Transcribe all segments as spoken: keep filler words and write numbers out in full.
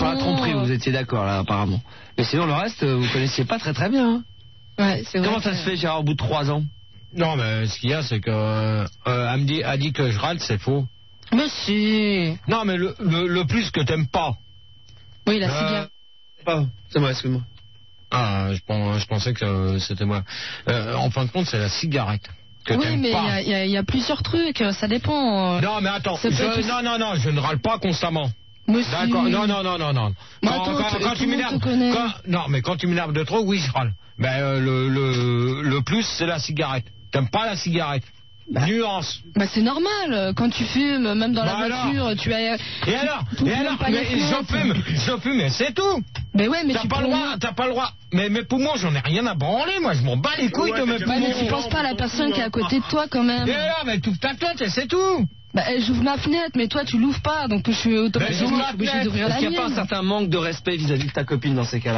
sur la tromperie, vous étiez d'accord là apparemment. Mais sinon le reste, vous connaissiez pas très très bien. Hein. Ouais, c'est vrai. Comment ça que... se fait, Gérard, au bout de trois ans? Non, mais ce qu'il y a, c'est que euh, elle me dit, a dit que je râle, c'est faux. Mais si. Non, mais le, le, le plus que t'aimes pas. Oui, la euh... cigarette. Oh, c'est moi, excuse-moi. Ah, je, pense, je pensais que c'était moi. Euh, en fin de compte, c'est la cigarette. Que oui, mais il y, y a plusieurs trucs, ça dépend. Non, mais attends, je, tout... non, non, non, je ne râle pas constamment. D'accord, non, non, non, non, non. Quand, attends, quand, quand tu m'énerves, non, mais quand tu m'énerves de trop, oui, je râle. Mais euh, le, le, le plus, c'est la cigarette. T'aimes pas la cigarette? Bah, nuance. Bah c'est normal, quand tu fumes, même dans bah la voiture, alors. tu as... Et alors Et alors mais je fume, je fume, mais c'est tout. Mais ouais, mais t'as tu pas le droit, t'as pas le droit. Mais mes poumons, j'en ai rien à branler, moi, je m'en bats les couilles ouais, de mes poumons. Bah mais tu penses pas à la personne qui est à côté de toi quand même. Et alors, mais t'ouvres ta fenêtre et c'est tout. Bah j'ouvre ma fenêtre, mais toi tu l'ouvres pas, donc je suis automatiquement obligé d'ouvrir la mienne. Est-ce qu'il n'y a pas un certain manque de respect vis-à-vis de ta copine dans ces cas-là?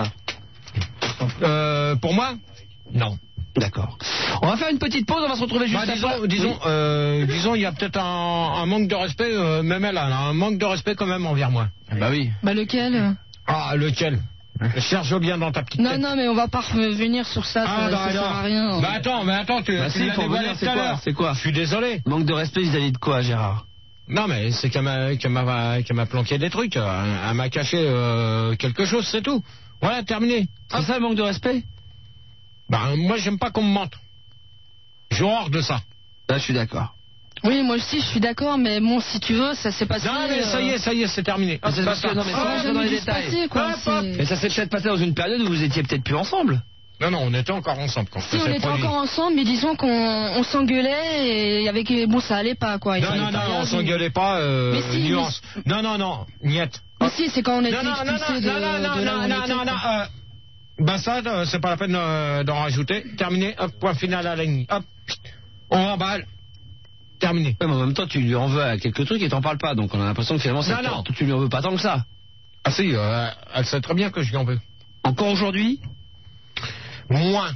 Euh, pour moi, non. D'accord. On va faire une petite pause, on va se retrouver juste bah, disons, après. Disons, oui. euh, disons, il y a peut-être un, un manque de respect, euh, même elle a un manque de respect quand même envers moi. Bah oui. Bah lequel? Ah, lequel? Cherche bien dans ta petite non, tête. Non, non, mais on va pas revenir sur ça, ah, ça, bah, ça sert à rien. Bah attends, mais attends, tu, bah, tu si, l'as dévoilé tout à l'heure. C'est quoi? Je suis désolé. Manque de respect vis-à-vis de quoi, Gérard? Non, mais c'est qu'elle m'a, qu'elle m'a, qu'elle m'a planqué des trucs. Elle m'a caché euh, quelque chose, c'est tout. Voilà, terminé. C'est ça le manque de respect? Bah moi, j'aime pas qu'on me mente. J'ai horreur de ça. Là, je suis d'accord. Oui, moi aussi, je suis d'accord, mais bon, si tu veux, ça s'est passé... Non, mais ça y est, ça y est, c'est terminé. Ah, c'est parce que, non, mais ah, ça, dans les détails. Passer, quoi, mais ça s'est peut-être passé dans une période où vous étiez peut-être plus ensemble. Non, non, on était encore ensemble quand si, ça s'est on était produit. encore ensemble, mais disons qu'on on s'engueulait et avec... Bon, ça allait pas, quoi. Non, non, non, on s'engueulait pas, euh, mais si, nuance. Mais... Non, non, non, niette. Mais si, c'est quand on était non, non, expulsés non, de... Non, non, de non, non, non, non, non, euh... Ben ça, c'est pas la peine euh, d'en rajouter. Terminé, hop, point final à la ligne. Hop, on emballe. Terminé. Ouais, mais en même temps, tu lui en veux à quelques trucs et t'en parles pas, donc on a l'impression que finalement, c'est non, non. tu lui en veux pas tant que ça. Ah si, euh, elle sait très bien que je lui en veux. Encore aujourd'hui? Moins.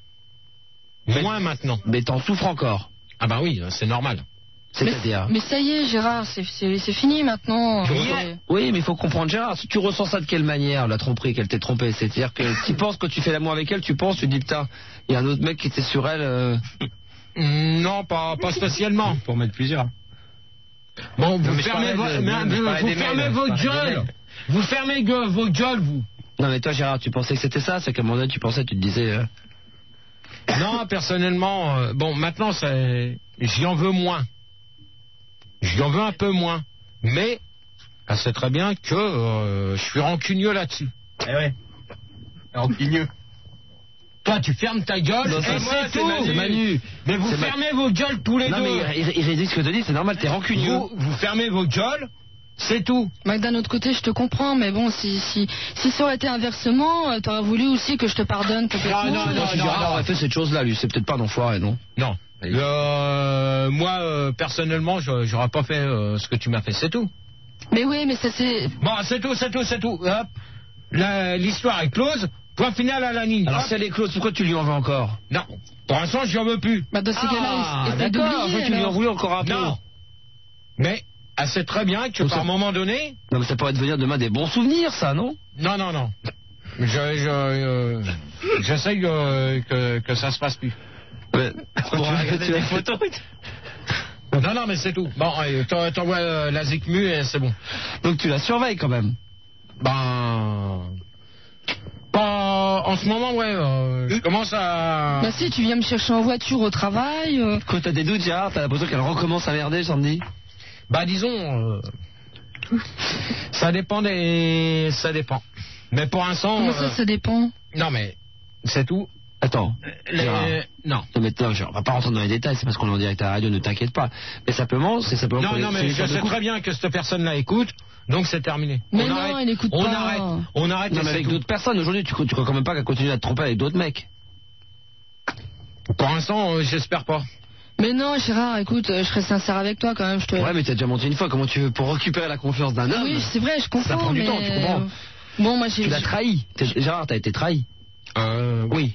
Mais, Moins maintenant. Mais t'en souffres encore? Ah bah oui, c'est normal. C'est-à-dire? Mais, mais ça y est, Gérard, c'est fini maintenant. Ouais. Oui, mais il faut comprendre, Gérard, tu ressens ça de quelle manière, la tromperie, qu'elle t'ait trompé? C'est-à-dire que tu penses que tu fais l'amour avec elle, tu penses, tu dis putain, il y a un autre mec qui était sur elle... Euh... Non, pas, pas spécialement. Pour mettre plusieurs. Bon, vous non, fermez, vo de, non, vous vous fermez mails, vos gueules. Vous fermez gue vos gueules, vous. Non, mais toi, Gérard, tu pensais que c'était ça? C'est qu'à un moment donné, tu pensais, tu te disais... Euh... Non, personnellement, euh, bon, maintenant, j'y en veux moins. J'y en veux un peu moins. Mais, elle sait très bien que euh, je suis rancunieux là-dessus. Eh ouais. Rancunieux. Toi, tu fermes ta gueule, et c'est tout. C'est Manu. Mais vous fermez vos gueules tous les deux. Non, mais il, il, il dit ce que tu dis, c'est normal, t'es rancunieux. Vous, vous fermez vos gueules, c'est tout. Bah, d'un autre côté, je te comprends, mais bon, si, si, si ça aurait été inversement, t'aurais voulu aussi que je te pardonne complètement. Non, non, non, non, non, Gérard aurait fait cette chose-là, lui, c'est peut-être pas un enfoiré, non? Non. Euh, moi, euh, personnellement, j'aurais pas fait euh, ce que tu m'as fait, c'est tout. Mais oui, mais ça c'est... Bon, c'est tout, c'est tout, c'est tout. Hop, l'histoire est close. Point final à la ligne. Alors si elle est close, pourquoi tu lui en veux encore? Non, pour l'instant, j'y en veux plus. Bah dans ces ah, cas-là, d'accord, tu lui en voulais encore un peu. Non, mais elle sait très bien que donc par ça... un moment donné... Non, mais ça pourrait devenir demain des bons souvenirs, ça, non? Non, non, non. Je, je, euh, j'essaye euh, que, que ça se passe plus. Ouais. Pour regarder des photos. Non, non, mais c'est tout. Bon, t'envoies euh, la Zikmu et c'est bon. Donc tu la surveilles quand même? Ben... Pas en ce moment, ouais. Euh, je commence à... Bah si, tu viens me chercher en voiture au travail. Euh... Quoi, t'as des doutes, Gérard? T'as l'impression qu'elle recommence à merder, samedi? Bah disons... Euh, ça dépend des... Ça dépend. Mais pour l'instant... Comment ça, euh... ça dépend? Non, mais c'est tout. Attends. Les... Non. Non, mais non, on va pas rentrer dans les détails, c'est parce qu'on est en direct à la radio, ne t'inquiète pas. Mais simplement, c'est simplement... Non, non, mais je sais très bien que cette personne-là écoute, donc c'est terminé. Mais on non, arrête, elle écoute on pas. Arrête, on arrête. Non, mais avec d'autres personnes, aujourd'hui, tu, tu crois quand même pas qu'elle continue à te tromper avec d'autres mecs? Pour l'instant, euh, j'espère pas. Mais non, Gérard, écoute, je serais sincère avec toi quand même. Je te... Ouais, mais t'as déjà menti une fois, comment tu veux pour récupérer la confiance d'un homme? Oui, c'est vrai, je comprends, ça prend mais... du temps, tu comprends? Bon, moi j'ai... Tu l'as trahi. Gérard, t'as été trahi. Euh... Oui.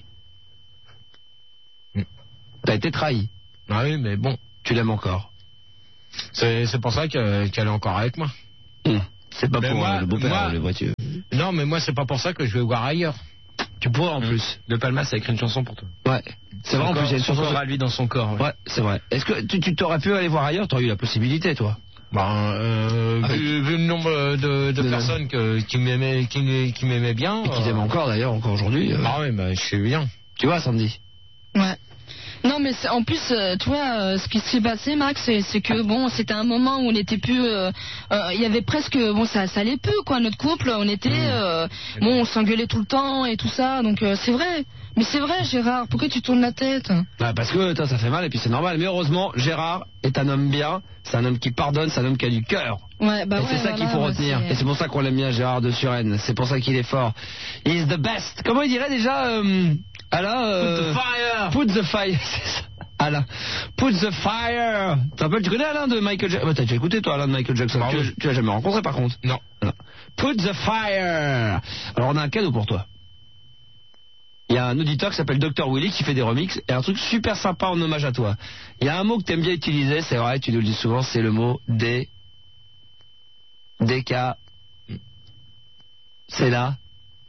T'as été trahi. Ah oui, mais bon. Tu l'aimes encore. C'est pour ça qu'elle qu est encore avec moi. Mmh. C'est pas mais pour moi, euh, le beau-père, moi... le voiture. Non, mais moi, c'est pas pour ça que je vais voir ailleurs. Tu pourrais en plus. De Palmas a écrit une chanson pour toi. Ouais. C'est vrai, en plus, il y a une Son chanson corps à lui dans son corps. Ouais, Ouais, c'est vrai. Est-ce que tu, tu t'aurais pu aller voir ailleurs? T'aurais eu la possibilité, toi? Ben, euh, Ah, vu, vu le nombre de, de De- personnes que, qui m'aimaient, qui, qui m'aimaient bien. Et qui euh, t'aiment encore, d'ailleurs, encore aujourd'hui. euh. Ah ouais, ben, je sais bien. Tu vois, Sandy? Ouais. Non, mais c'est- en plus, euh, tu vois, euh, ce qui s'est passé, Max, c'est, c'est que bon, c'était un moment où on n'était plus, euh, euh, il y avait presque, bon, ça, ça allait plus, quoi, notre couple, on était, euh, bon, on s'engueulait tout le temps et tout ça, donc euh, c'est vrai. Mais c'est vrai, Gérard, pourquoi tu tournes la tête? Bah, parce que toi, ça fait mal et puis c'est normal. Mais heureusement, Gérard est un homme bien, c'est un homme qui pardonne, c'est un homme qui a du cœur. Ouais, bah et ouais, c'est ça qu'il voilà, faut ouais, retenir. c'est- Et c'est pour ça qu'on l'aime bien, Gérard de Suresnes. C'est pour ça qu'il est fort. He's the best. Comment il dirait déjà, euh, Alain euh, Put the fire. Put the fire. C'est ça. Alain. Put the fire. Tu te rappelles, tu connais Alain de Michael Jackson? Bah, t'as déjà écouté, toi, Alain de Michael Jackson. Bah, tu, oui. tu l'as jamais rencontré, par contre? Non. Non. Put the fire. Alors, on a un cadeau pour toi. Il y a un auditeur qui s'appelle docteur Willy qui fait des remixes et un truc super sympa en hommage à toi. Il y a un mot que t'aimes bien utiliser, c'est vrai, tu nous le dis souvent, c'est le mot D. D K. C'est là.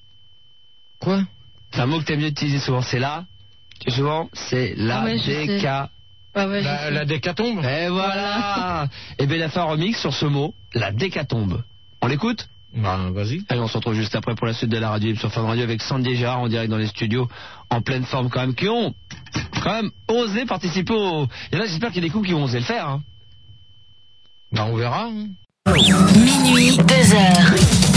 Quoi? C'est un mot que t'aimes bien utiliser souvent, c'est là. Tu sais souvent, c'est la Ah ouais, je D K. Ouais, ouais, je La, sais. la décatombe. Et voilà. Et bien il a fait un remix sur ce mot, la décatombe. On l'écoute? Ben, vas-y. Allez, on se retrouve juste après pour la suite de la radio sur Fun Radio avec Sandy et Gérard en direct dans les studios, en pleine forme quand même, qui ont quand même osé participer au... Il y en a, j'espère qu'il y a des coups qui vont oser le faire. Hein. Ben, on verra. Hein. Minuit, deux heures.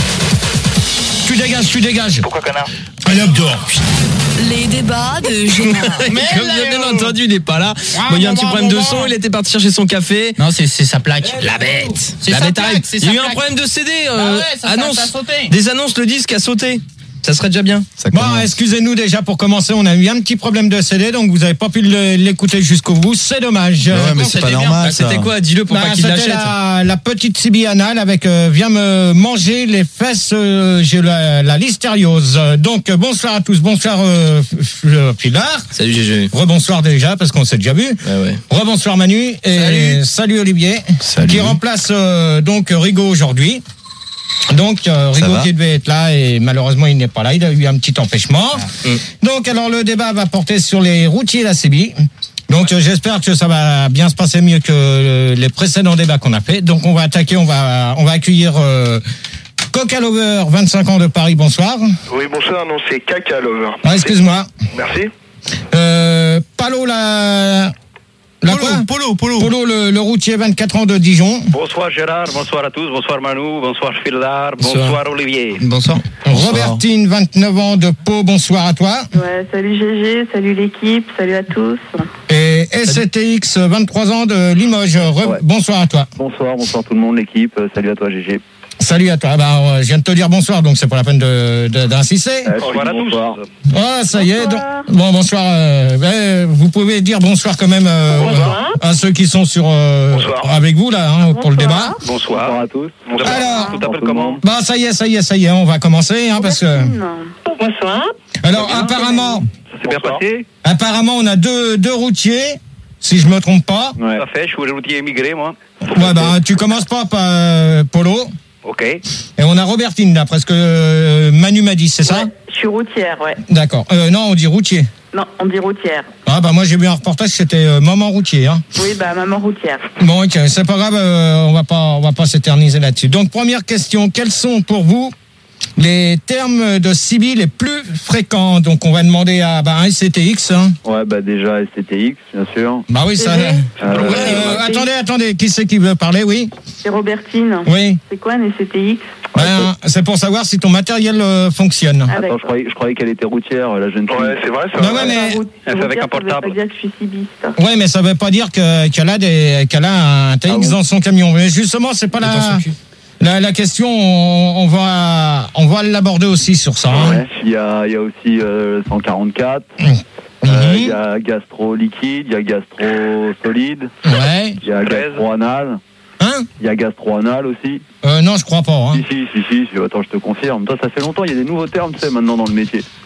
Tu dégages, tu dégages. Pourquoi connard? Un homme dehors. Les débats de Gérard. Mais comme vous avez bien entendu, il n'est pas là. Bon, il y a un petit problème de son, il était parti chercher son café. Non, c'est c'est sa plaque. La bête. C'est La sa bête plaque, arrête. c'est Il y a sa eu un plaque. problème de C D. Bah euh, ouais, ça, ça, annonce. ça a sauté. Des annonces, le disque a sauté. Ça serait déjà bien. Ça Bon, commence. excusez-nous déjà pour commencer. On a eu un petit problème de C D, donc vous n'avez pas pu le- l'écouter jusqu'au bout. C'est dommage. Ouais, mais c'est pas C'était bien. normal, Bah, C'était ça. quoi? Dis-le pour Bah, pas qu'il c'était l'achète. la, la petite Sibi anale avec euh, viens me manger les fesses, euh, j'ai la, la listériose. Euh, Donc euh, bonsoir à tous, bonsoir euh, F- F- Pilar. Salut G G. Rebonsoir déjà parce qu'on s'est déjà vu. Ouais, ouais. Rebonsoir Manu et salut, Olivier Salut. qui remplace euh, donc Rigaud aujourd'hui. Donc euh, Ça Rigaud va qui devait être là et malheureusement il n'est pas là, il a eu un petit empêchement. Mm. Donc alors le débat va porter sur les routiers d'A C B I. Donc euh, j'espère que ça va bien se passer mieux que euh, les précédents débats qu'on a fait. Donc on va attaquer, on va on va accueillir euh, Coca Lover, vingt-cinq ans de Paris, bonsoir. Oui, bonsoir, non, c'est Caca Lover. Ah, excuse-moi. Merci. Euh, Palo la la Polo, quoi Polo, Polo. Polo le, le routier, vingt-quatre ans de Dijon. Bonsoir Gérard, bonsoir à tous, bonsoir Manu, bonsoir Fildar, Bonsoir. bonsoir Olivier. Bonsoir. Robertine, vingt-neuf ans de Pau, bonsoir à toi. Ouais, salut G G, salut l'équipe, salut à tous. Et S C T X, vingt-trois ans de Limoges, Re- Ouais. bonsoir à toi. Bonsoir, bonsoir tout le monde, l'équipe, euh, salut à toi G G. Salut à toi. Bah, euh, je viens de te dire bonsoir, donc c'est pas la peine de, de- d'insister. bonsoir à bonsoir. tous. Ah, ça y est. Bonsoir. donc- bon, bonsoir. euh, ben, vous pouvez dire bonsoir quand même euh, Bonsoir. à ceux qui sont sur euh, Bonsoir. avec vous là hein, pour le débat. Bonsoir. Bonsoir. à tous. Alors, tu t'appelles comment? Bah, ça y est, ça y est, ça y est, on va commencer hein, parce que. Bonsoir. Alors, apparemment, Ça s'est bien passé? apparemment, on a deux deux routiers, si je me trompe pas. Ouais. Tout à fait, je suis routier émigré moi. Ouais, bah, tu commences pas par euh, Polo. Ok. Et on a Robertine là, presque euh, Manu m'a dit, c'est ça? Ouais, je suis routière, ouais. D'accord. Euh, non, on dit routier. Non, on dit routière. Ah bah moi j'ai vu un reportage, c'était euh, maman routier. Hein. Oui, bah maman routière. Bon, ok, c'est pas grave, euh, on va pas, on va pas s'éterniser là-dessus. Donc première question, quels sont pour vous les termes de C B I les plus fréquents? Donc on va demander à bah, un S C T X. Hein. Ouais, bah déjà S C T X, bien sûr. Bah oui, ça. C D. Euh, Euh, euh, attendez, attendez, qui c'est qui veut parler? Oui. C'est Robertine. Oui. C'est quoi un S C T X? Ben, c'est pour savoir si ton matériel euh, fonctionne. Ah, Attends, d'accord. je croyais, je croyais qu'elle était routière, la jeune fille. Ouais, c'est vrai, ça. Non, ouais, mais, Elle fait avec un Ça portable. veut pas dire que je suis cibiste. ouais, mais ça veut pas dire que, qu'elle a des, qu'elle a un T X Ah bon dans son camion. Mais justement, c'est pas la, la, la question. On, on va, on va l'aborder aussi sur ça. Hein. Ouais. Il y a, il y a aussi euh, cent quarante-quatre. Mhm. Euh, Il y a gastro liquide, il y a gastro solide, Ouais. il y a treize. gastro anal, Hein? il y a gastro anal aussi. Euh, non, je crois pas. Hein. Si, si, si, si, si, attends, je te confirme. Toi, ça fait longtemps, il y a des nouveaux termes, tu sais, maintenant dans le métier.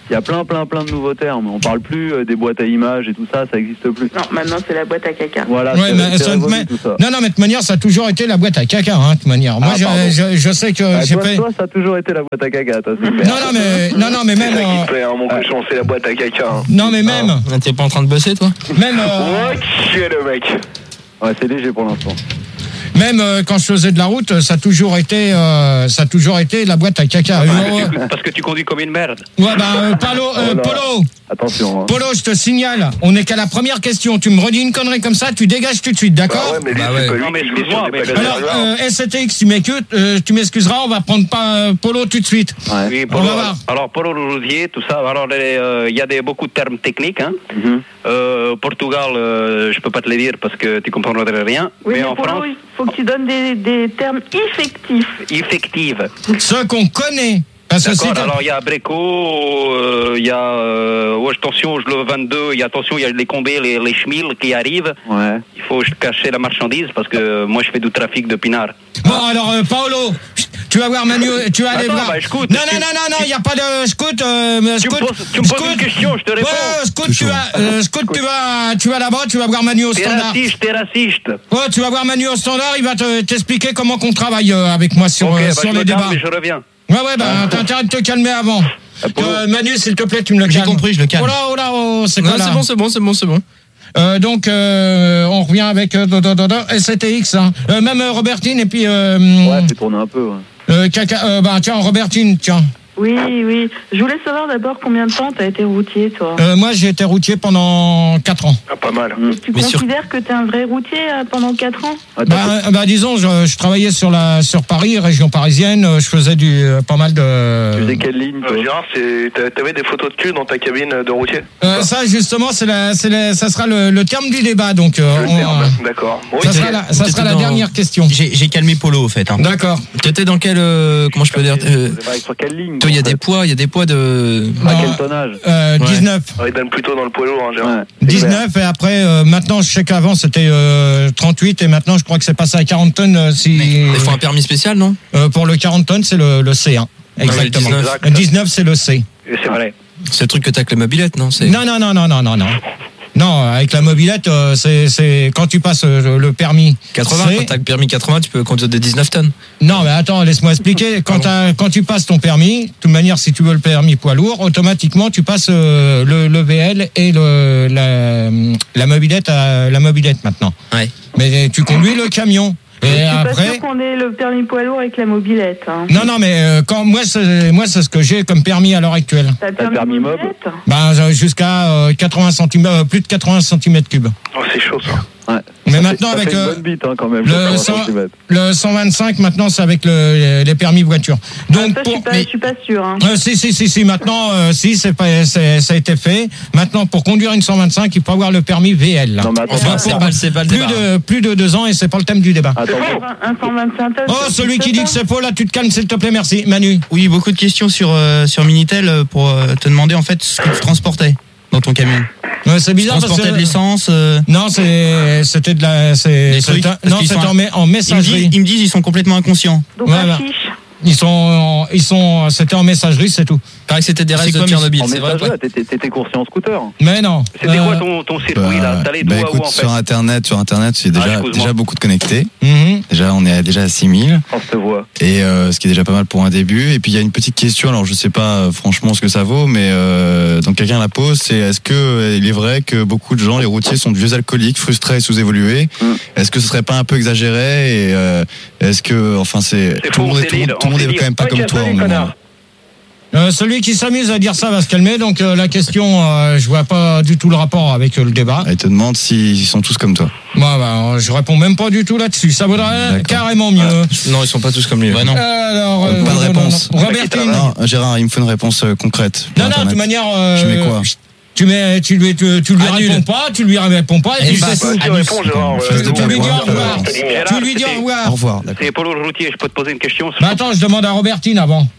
Il y a plein, plein, plein de nouveaux termes. On parle plus euh, des boîtes à images et tout ça, ça existe plus. Non, maintenant c'est la boîte à caca. Voilà, Ouais, c'est, mais c'est ça- révolu, mais- tout ça. Non, non, mais de toute manière, ça a toujours été la boîte à caca, hein, de toute manière. Moi, Ah, je, pardon. je, je sais que Ah, j'ai toi, fait. toi, ça a toujours été la boîte à caca, toi, c'est clair. Non, non, mais, non, non, mais même. C'est ça qui euh, te plaît, hein, mon cochon, c'est la boîte à caca. Hein. Non, mais même. Ah, T'es pas en train de bosser, toi? Même. euh, Ouais, qui est le mec? Ouais, c'est léger pour l'instant. Même euh, quand je faisais de la route, ça a toujours été, euh, ça a toujours été la boîte à caca. Parce Euh, que, tu, parce que tu conduis comme une merde. ouais, bah, euh, Palo, euh, Oh là. Polo, Attention. Hein. Polo, je te signale, on n'est qu'à la première question. Tu me redis une connerie comme ça, tu dégages tout de suite, Bah d'accord? ouais, mais lui, Bah c'est ouais. pas lui Non, mais qui joue excuse-moi, sur des mais- bagages Alors, arrière. euh, S C T X, tu m'écoutes, euh, tu m'excuseras, on va prendre pas euh, Polo tout de suite. Ouais. Oui, On Polo, va voir. alors, Polo Rosier, tout ça. Alors, il euh, y a des, beaucoup de termes techniques. Hein. Mhm. Euh, Portugal, euh, je peux pas te les dire parce que tu comprendrais rien. Oui, mais mais en pour France, nous, il faut que tu donnes des, des termes effectifs. effective. Ceux qu'on connaît. Parce que D'accord, c'est- alors il y a Breco, euh, il y a euh, ouais, attention, je le vingt-deux, il y a attention, il y a les combés, les, les schmills qui arrivent. Ouais. Il faut cacher la marchandise parce que euh, moi je fais du trafic de pinard. Bon, alors, euh, Paolo, tu vas voir Manu, tu vas aller Attends, voir. bah, écoute, non, tu- non, non, non, non, il n'y a pas de scout. Euh, mais Tu me scout, poses, tu me poses scout. une question, je te réponds. Ouais, scout, tu vas, euh, scout, tu vas, tu vas là-bas, tu vas voir Manu au T'es standard. raciste, t'es raciste. Ouais, tu vas voir Manu au standard, il va te- t'expliquer comment qu'on travaille euh, avec moi sur, Ok, euh, bah, sur je les me calme débats. et je reviens. Ouais, ouais, bah, t'as intérêt de te calmer avant. Euh, Manu, s'il te plaît, tu me le J'ai calmes. compris, je le calme. Oh là, oh là, oh, c'est Non, quoi là c'est bon, c'est bon, c'est bon, c'est bon. Euh, donc, euh, on revient avec euh, do, do, do, do, S C T X, hein. Euh, même euh, Robertine, et puis... Euh, Ouais, c'est tourné un peu. Ouais. euh, caca, euh, bah, tiens, Robertine, tiens. Oui, oui. Je voulais savoir d'abord combien de temps tu as été routier, toi. Euh, moi, j'ai été routier pendant quatre ans. Ah, pas mal. Et tu mais sur- considères que tu es un vrai routier euh, pendant quatre ans? Ah, t'as fait- Bah, bah, disons, je, je travaillais sur la sur Paris, région parisienne. euh, Je faisais du euh, pas mal Tu de. faisais quelle ligne, toi Euh, Gérard, c'est- t'a- t'avais des photos de cul dans ta cabine de routier? Euh, ça, justement, c'est la, c'est la, ça sera le, le terme du débat. Donc, euh, Le on- terme, d'accord. Oui, ça c'est- sera la, ça T'étais sera la dans- dernière question. J'ai j'ai calmé Polo, au fait. Hein. D'accord. T'étais dans quel. euh, comment je peux dire euh, Vous avez sur quelle ligne Toi, il y a en fait des poids, il y a des poids de. À Non, quel tonnage euh, Ouais. dix-neuf. Ah, il donne plutôt dans le poids lourd, hein, Gérard. Ouais. c'est clair. dix-neuf et après euh, maintenant je sais qu'avant c'était euh, trente-huit et maintenant je crois que c'est passé à quarante tonnes euh, si Il faut un permis spécial, non? euh, pour le quarante tonnes c'est le, le C un exactement. le dix-neuf. Le dix-neuf c'est le C. Et c'est vrai. C'est le truc que t'as avec la mobilette, non? C'est- Non non non non non non non. Non, avec la mobilette, euh, c'est c'est quand tu passes euh, le permis quatre-vingts, C. quand t'as le permis quatre-vingts, tu peux conduire des dix-neuf tonnes. Non, mais attends, laisse-moi expliquer. Quand, t'as- quand tu passes ton permis, de toute manière, si tu veux le permis poids lourd, automatiquement, tu passes euh, le, le V L et le, la, la mobilette à la mobilette maintenant. Ouais. Mais tu conduis le camion. Et Je suis pas après. sûre qu'on ait le permis poids lourd avec la mobilette. Hein. Non, non, mais euh, quand moi, c'est moi, c'est ce que j'ai comme permis à l'heure actuelle. T'as le T'as le permis, permis mob mobilette? Ben, euh, jusqu'à euh, quatre-vingts centimètres, euh, plus de quatre-vingts centimètres cubes. Oh, c'est chaud, ça. Ouais. Mais Ça maintenant, fait- ça avec fait une euh, bonne bite, hein, quand même. le quatre-vingts cent- centimètres. le cent vingt-cinq, maintenant, c'est avec le, les permis voiture. Donc, Ah, ça, je suis pas, mais- je suis pas sûre. Hein. Euh, si, si, si, si, maintenant, euh, si, c'est pas, c'est- ça a été fait. Maintenant, pour conduire une cent vingt-cinq, il faut avoir le permis V L. Non, mais attends, Enfin, attends, c'est pas, c'est pas le Plus débat. de, plus de deux ans et c'est pas le thème du débat. attends, attends. Un cent vingt-cinq tonnes. Oh, ça celui existe qui dit pas? que c'est faux, là, tu te calmes, s'il te plaît, merci. Manu. Oui, beaucoup de questions sur, euh, sur Minitel euh, pour euh, te demander en fait ce que tu transportais dans ton camion. Ouais, c'est Tu bizarre parce transportais que. de l'essence euh, Non, c'est, c'était de la, c'est, Des c'est trucs, un- parce non, qu'ils c'était sont- en, me- en ils, me messagerie. disent, ils me disent ils sont complètement inconscients. Donc, Ouais, un bah. fiche. Ils sont, en- ils sont, c'était en messagerie, c'est tout. Paraît que c'était des C'est restes quoi, de mais Tchernobyl, En c'est vrai ou messagerie, pas? t'étais t'étais coursier en scooter. Mais non. C'était Euh, quoi ton, ton circuit là? T'allais d'où bah à où écoute, en fait? sur internet, sur internet, c'est Ah, déjà excuse-moi. déjà beaucoup de connectés. mhm. Déjà, on est à, déjà à six mille On se voit. et euh, ce qui est déjà pas mal pour un début. Et puis il y a une petite question. Alors je sais pas euh, franchement ce que ça vaut, mais euh, donc quelqu'un la pose. C'est est-ce que euh, il est vrai que beaucoup de gens, les routiers, sont de vieux alcooliques, frustrés et sous-évolués? Mm. Est-ce que ce serait pas un peu exagéré? Et euh, est-ce que enfin c'est C'est tout le faux, monde est c'est tout le monde- libre, tout le monde on est sait quand même pas dire. comme Ok, toi en salut, moment. connard. Euh, celui qui s'amuse à dire ça va se calmer. Donc euh, la question, euh, je vois pas du tout le rapport avec euh, le débat. Il te demande s'ils sont tous comme toi. Moi, bah, je réponds même pas du tout là-dessus. Ça vaudrait D'accord. carrément mieux. Non, ils sont pas tous comme lui. Bah non. Alors, Euh, pas de non, non, réponse. non. Robertine. Non, Gérard, il me faut une réponse euh, concrète. Non, non, de toute manière. euh, Je mets quoi Tu mets, tu lui, tu, tu lui Annule. réponds pas, tu lui réponds pas, et puis Efface. c'est tout. Bah, tu réponds, Gérard. ouais, Tu nous, Tu on lui est dis pas- au revoir. Gérard, Tu lui dis au c'était- revoir. Au revoir. D'accord. C'est Polo Routier, je peux te poser une question? Bah attends, je demande à Robertine avant.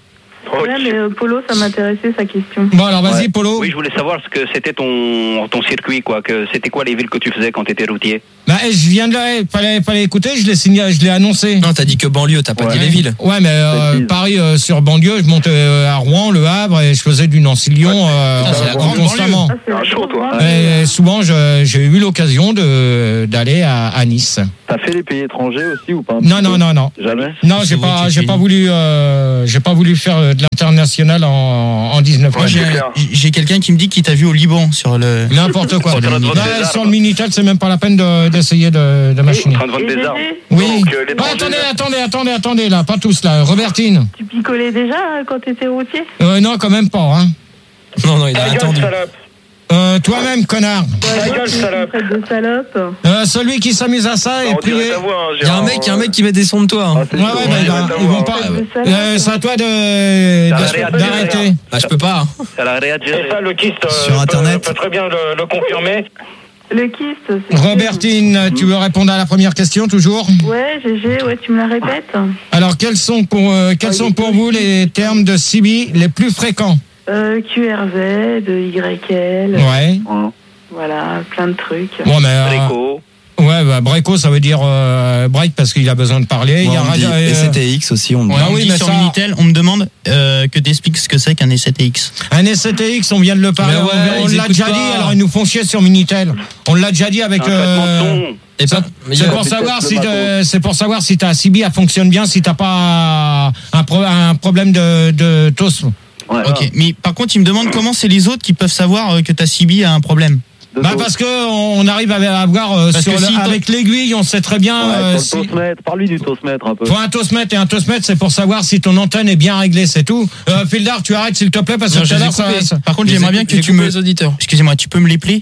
Ouais, mais euh, Polo, ça m'intéressait sa question. Bon, alors vas-y, Ouais. Polo. Oui, je voulais savoir ce que c'était ton, ton circuit, quoi. Que c'était quoi les villes que tu faisais quand tu étais routier? Bah, je viens de là, fallait, fallait écouter, je l'ai signé, je l'ai annoncé. Non, t'as dit que banlieue, t'as pas Ouais. dit les villes. Ouais, mais euh, Paris euh, sur banlieue, je montais euh, à Rouen, Le Havre, et je faisais du Nancy-Lyon euh, Putain, c'est la euh, grande constamment. Ah, c'est la chaud, toi. grande Et souvent, je- j'ai eu l'occasion de d'aller à, à Nice. T'as fait les pays étrangers aussi ou pas? un Non, petit non, peu non, non. Jamais? Non, j'ai C'est pas, vrai, j'ai tu pas fais- voulu, euh, j'ai pas voulu faire euh, de l'international en, en dix-neuf. Moi, j'ai, j'ai quelqu'un qui me dit qu'il t'a vu au Liban sur le. N'importe quoi. Sur le Non, Minitel. sur le Minitel, c'est même pas la peine de- d'essayer de, de machiner. En train de vendre des armes. Oui. Donc, euh, les Ouais, dangers, attendez, là. attendez, attendez, attendez, là, pas tous là. Robertine. Tu picolais déjà euh, quand t'étais routier? Euh, non, quand même pas, hein. Non, non, il a Ta gueule, attendu. salope. Euh, toi-même, connard. Ta gueule, salope. Traite de salope. Euh, celui qui s'amuse à ça est On dirait prié. ta voix, hein, Il y a un Gérard. mec, il y a un mec qui met des sons de toi. hein. Ouais, ouais, bah, Ouais, bah, ouais, ils vont ouais. pas. Ouais. Euh, c'est à toi de, Ça va de- aller à d'arrêter. Bah, je peux pas. hein. Ça l'a réagi. Et ça, le kyste euh, Sur peut- Internet. peut très bien le, le confirmer. Le kyste, c'est... Robertine, tu veux répondre à la première question toujours? Ouais, G G, ouais, tu me la répètes? Alors, quels sont pour, euh, quels sont pour vous les termes de C B les plus fréquents? Euh, Q R Z, Y L. Ouais. Voilà, plein de trucs. Bon, mais. euh, Breco. Ouais, bah, Breco, ça veut dire euh, break parce qu'il a besoin de parler. Il y a on dit radio- euh, S C T X aussi, on dit. Ouais, Ah on me oui, dit mais sur ça- Minitel, on me demande euh, que t'expliques ce que c'est qu'un S sept X. Un S C T X, on vient de le parler. Mais ouais, on on ils l'a écoutent déjà pas. dit, alors ils nous font chier sur Minitel. On l'a déjà dit avec. Un traitement de euh, son. Et pas. mais il y C'est a- pour savoir le si matos. te- c'est pour savoir si ta C B elle fonctionne bien, si t'as pas un, pro- un problème de, de T O S. Ouais. Ok, mais par contre, il me demande comment c'est les autres qui peuvent savoir euh, que ta C B a un problème. De Bah dos. parce que on arrive à avoir euh, Parce sur que le- si t'as- avec l'aiguille, on sait très bien. Ouais, euh, sur le si- tosmètre. Parle-lui du tosmètre un peu. Faut un tosmètre et un tosmètre, c'est pour savoir si ton antenne est bien réglée, c'est tout. Euh, Fildar, tu arrêtes s'il te plaît parce que Non, tout je à les ai l'heure ça, coupés. ça- Par contre, J'ai j'aimerais bien que j'ai tu coupé me. les auditeurs. Excusez-moi, tu peux me les plier?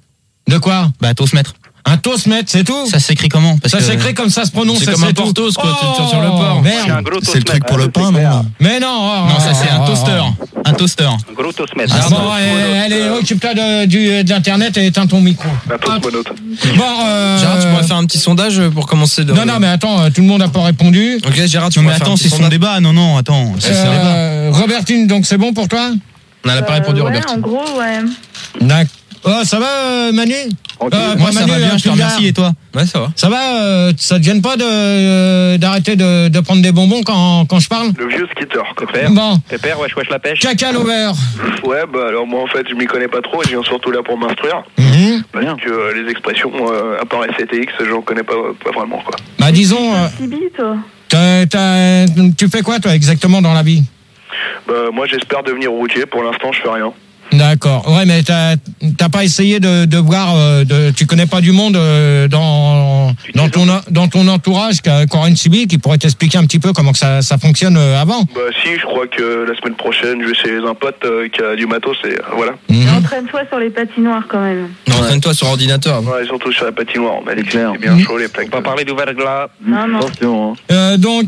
De quoi? Bah, tosmètre. Un tosmètre, c'est tout. Ça s'écrit comment? Parce Ça que- s'écrit comme ça se prononce. C'est ça, comme un tout. Portos, quoi, tu- tu- sur le Oh, port. C'est un Merde. gros C'est le truc pour le Ah, pain, c'est non? clair. Mais non. oh, Non, ça c'est oh, un oh, toaster. oh. Un toaster. Un gros tosmètre. Ah, bon, euh, allez, occupe-toi de, du- de l'internet et éteins ton micro. La fausse monote. Bon, euh, Gérard, tu pourrais faire un petit sondage pour commencer de. Non, non, mais attends, euh, tout le monde n'a pas répondu. Ok, Gérard, tu Non, mais pourrais faire un attends, petit c'est son sondage. débat. Non, non, attends. C'est son débat. Euh, Robertine, donc c'est bon pour toi? On n'a pas répondu, Euh, ouais, Robert. en gros, ouais. D'accord. Oh, ça va, euh, Manu? Ok. Euh, Moi, pas ça Manu, va bien, euh, je te Fildar. remercie. Et toi? Ouais, ça va. Ça va, euh, ça te gêne pas de, euh, d'arrêter de, de prendre des bonbons quand, quand je parle? Le vieux skitter. quoi. Pépère. Bon, Pépère, wesh, wesh, la pêche. caca l'over. Ouais, bah alors moi en fait je m'y connais pas trop et je viens surtout là pour m'instruire. Mhm. Parce que euh, les expressions, euh, à part S C T X, j'en connais pas, pas vraiment quoi. Bah disons, euh, C B, toi? t'as- t'as- tu fais quoi toi exactement dans la vie? Bah moi j'espère devenir routier, pour l'instant je fais rien. D'accord. Ouais, mais t'as t'as pas essayé de, de voir, euh, de, tu connais pas du monde euh, dans dans ton dans ton entourage qui a encore une C B qui pourrait t'expliquer un petit peu comment que ça ça fonctionne euh, avant. Bah si, je crois que la semaine prochaine je vais chez un pote euh, qui a du matos et euh, voilà. Mhm. Entraîne-toi sur les patinoires quand même. Non, entraîne-toi sur ordinateur. Ouais, surtout sur la patinoire, on m'a dit que clair. c'était bien chaud les plaques. On va parler d'Ouverglas. Non, non. Attention, hein. Euh, donc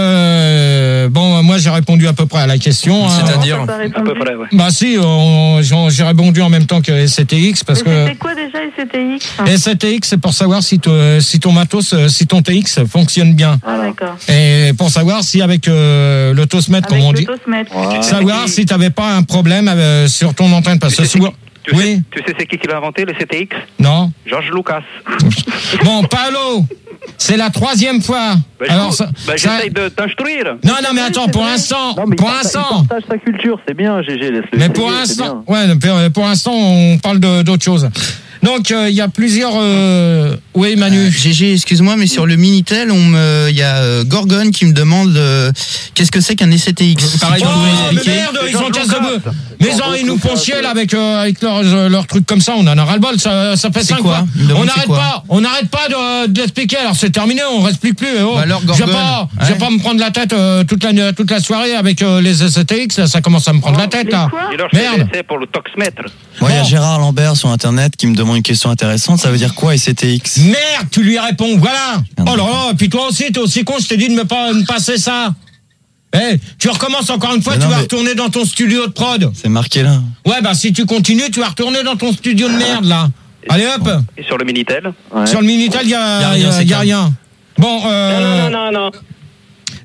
euh, bon, moi j'ai répondu à peu près à la question. hein. C'est-à-dire. T'as pas À répondu. peu près, ouais. Bah si, on- j'en- j'ai répondu en même temps que S C T X parce Mais que c'était quoi déjà S C T X? S C T X c'est pour savoir si, te- si ton matos, euh, si ton T X fonctionne bien. Ah, d'accord. Et pour savoir si avec euh, le tosmètre, comme on Avec dit, le tosmètre. Voilà. savoir si t'avais pas un problème euh, sur ton antenne parce que Tu sais, souvent. Tu sais, Oui, tu sais c'est qui qui l'a inventé, le C T X? non. George Lucas. Bon, Paolo, c'est la troisième fois. Bah, Alors, écoute, ça, bah, ça- j'essaye de t'instruire. Non, non, mais attends, pour l'instant, Non, mais il pour partage- l'instant. il partage sa culture, c'est bien, G G, laisse-le. Mais pour essayer, c'est l'instant, bien. ouais, pour- pour l'instant, on parle de- d'autre chose. Donc, euh, il y a plusieurs. euh, Oui, Manu. G G, excuse-moi, mais sur le Minitel, on me, il y a euh, Gorgon qui me demande euh, qu'est-ce que c'est qu'un S C T X. Pareil, Si tu Oh, pouvais mais expliquer. merde, ils Georges ont casse de Lucas. bœuf. Mais Georges non, ils nous font Lucas, chier là ouais. avec, euh, avec leurs euh, leurs trucs comme ça. On en a ras-le-bol. Ça, ça fait C'est cinq quoi fois. Ils me demandent On c'est n'arrête quoi pas. On n'arrête pas de, de l'expliquer. Alors c'est terminé. On respecte plus. Oh. Bah alors, je vais Gorgon. pas, je vais Ouais. pas me prendre la tête euh, toute la toute la soirée avec euh, les S C T X. Là, ça commence à me prendre la tête Les là. quoi? Dis-leur que Merde. c'est pour le toxmètre. Moi, il y a Bon. Gérard Lambert sur Internet qui me demande une question intéressante. Ça veut dire quoi S C T X? Merde, tu lui réponds. Voilà. Oh là là. Et puis toi aussi, t'es aussi con. Je t'ai dit de me pas me passer ça. Eh, tu recommences encore une fois. Mais tu non, vas mais- retourner dans ton studio de prod. C'est marqué là. Ouais, bah si tu continues, tu vas retourner dans ton studio de merde là. Allez hop. Et sur le Minitel? Ouais. Sur le Minitel, il y a, Y a rien, y a- c'est y a calme. rien. Bon, euh, non, non.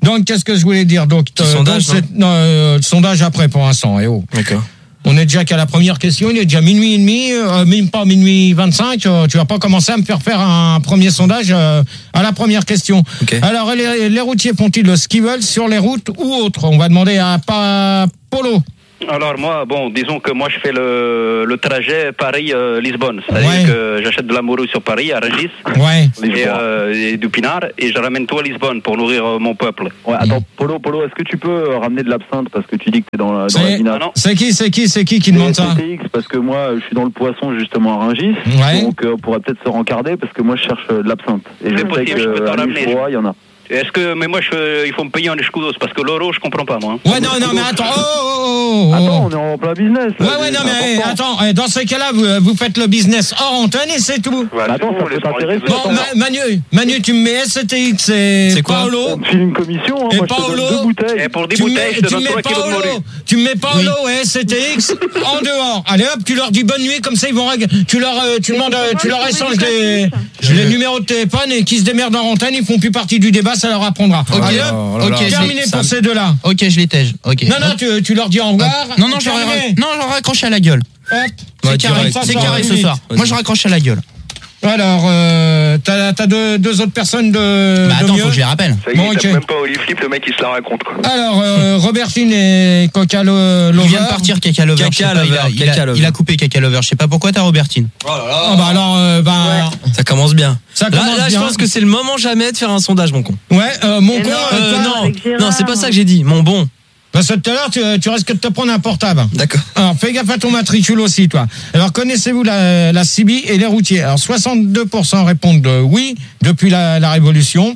Donc, qu'est-ce que je voulais dire? Donc, Petit euh, sondage, donc, c'est- non, euh, le sondage après pour l'instant. Eh oh. D'accord. On est déjà qu'à la première question, il est déjà minuit et demi, euh, même pas minuit vingt-cinq, euh, tu vas pas commencer à me faire faire un premier sondage euh, à la première question. Ok. Alors, les, les routiers font-ils ce qu'ils veulent sur les routes ou autres? On va demander à Pa- Polo. Alors moi, bon, disons que moi je fais le, le trajet Paris-Lisbonne. C'est-à-dire Ouais. que j'achète de la morue sur Paris, à Rungis, Ouais. et, euh, et du pinard, et je ramène tout à Lisbonne pour nourrir euh, mon peuple. Ouais, attends, Polo, Polo, est-ce que tu peux euh, ramener de l'absinthe parce que tu dis que t'es dans la, dans la C'est vinasse? Ah non. c'est qui, c'est qui, c'est qui qui demande ça? C T X, parce que moi, je suis dans le poisson justement à Rungis, Ouais. donc euh, on pourrait peut-être se rencarder parce que moi je cherche euh, de l'absinthe. Et je C'est sais possible, que je peux t'en à ramener. Nichois, il y en a. Est-ce que, mais moi, je, il faut me payer en escudos, parce que l'euro, je comprends pas, moi. hein. Ouais, non, non, mais attends, oh, oh, oh, oh. Attends, on est en plein business. Ouais, là, ouais, c'est non, mais important. attends, eh, dans ces cas-là, vous, vous faites le business hors antenne et c'est tout. Bah, Attends, c'est ça bon, peut laisse-moi t'intéresser. rester. Bon, Ma- Manu, Manu, tu me mets S T X et C'est quoi? Paolo. On te file une commission, hein, Et moi je te Paolo, donne deux bouteilles. Et pour des Tu me bouteilles, mets, je te tu donne me mets trois kilos de morue. Paolo, tu me mets Paolo et S T X en dehors. Allez hop, tu leur dis bonne nuit, comme ça ils vont, reg- tu leur, euh, tu demandes, euh, tu leur échanges des, les numéros de téléphone et qui se démerdent en antenne, ils font plus partie du débat, ça leur apprendra. Ok, Allez hop, oh là là. ok, terminé pour ces deux-là. Ok, je les tège. Ok. Non, non, tu, tu leur dis au revoir. Non, non, je leur ai, Terminé. non, je leur ai raccroché à la gueule. Hop. C'est Ouais, carré, direct. c'est Ça, ça carré va ce vite. soir. Moi, je raccroche à la gueule. Alors, euh, t'as, t'as deux, deux autres personnes de, Bah de attends, mieux. faut que je les rappelle. Ça y est, Bon, il tape ok. même pas Oli Flip, le mec il se la raconte quoi. Alors, euh, Robertine et Coca Lo- Lover. Il vient de partir, Caca Lover. Caca je sais pas, il, a, Lover, il, a, Caca Lover. il a coupé Caca Lover. Je sais pas pourquoi t'as Robertine. Ah bah alors, euh, bah, Ça commence bien. Ça là, commence là, je bien. pense que c'est le moment jamais de faire un sondage, mon con. ouais, euh, mon Et con, non, euh, Euh, toi, non, avec Gérard. non, c'est pas ça que j'ai dit. Mon bon. parce que tout à l'heure, tu, tu risques de te prendre un portable. D'accord. Alors, fais gaffe à ton matricule aussi, toi. Alors, connaissez-vous la, la C B I et les routiers? Alors, soixante-deux pour cent répondent euh, oui, depuis la, la Révolution.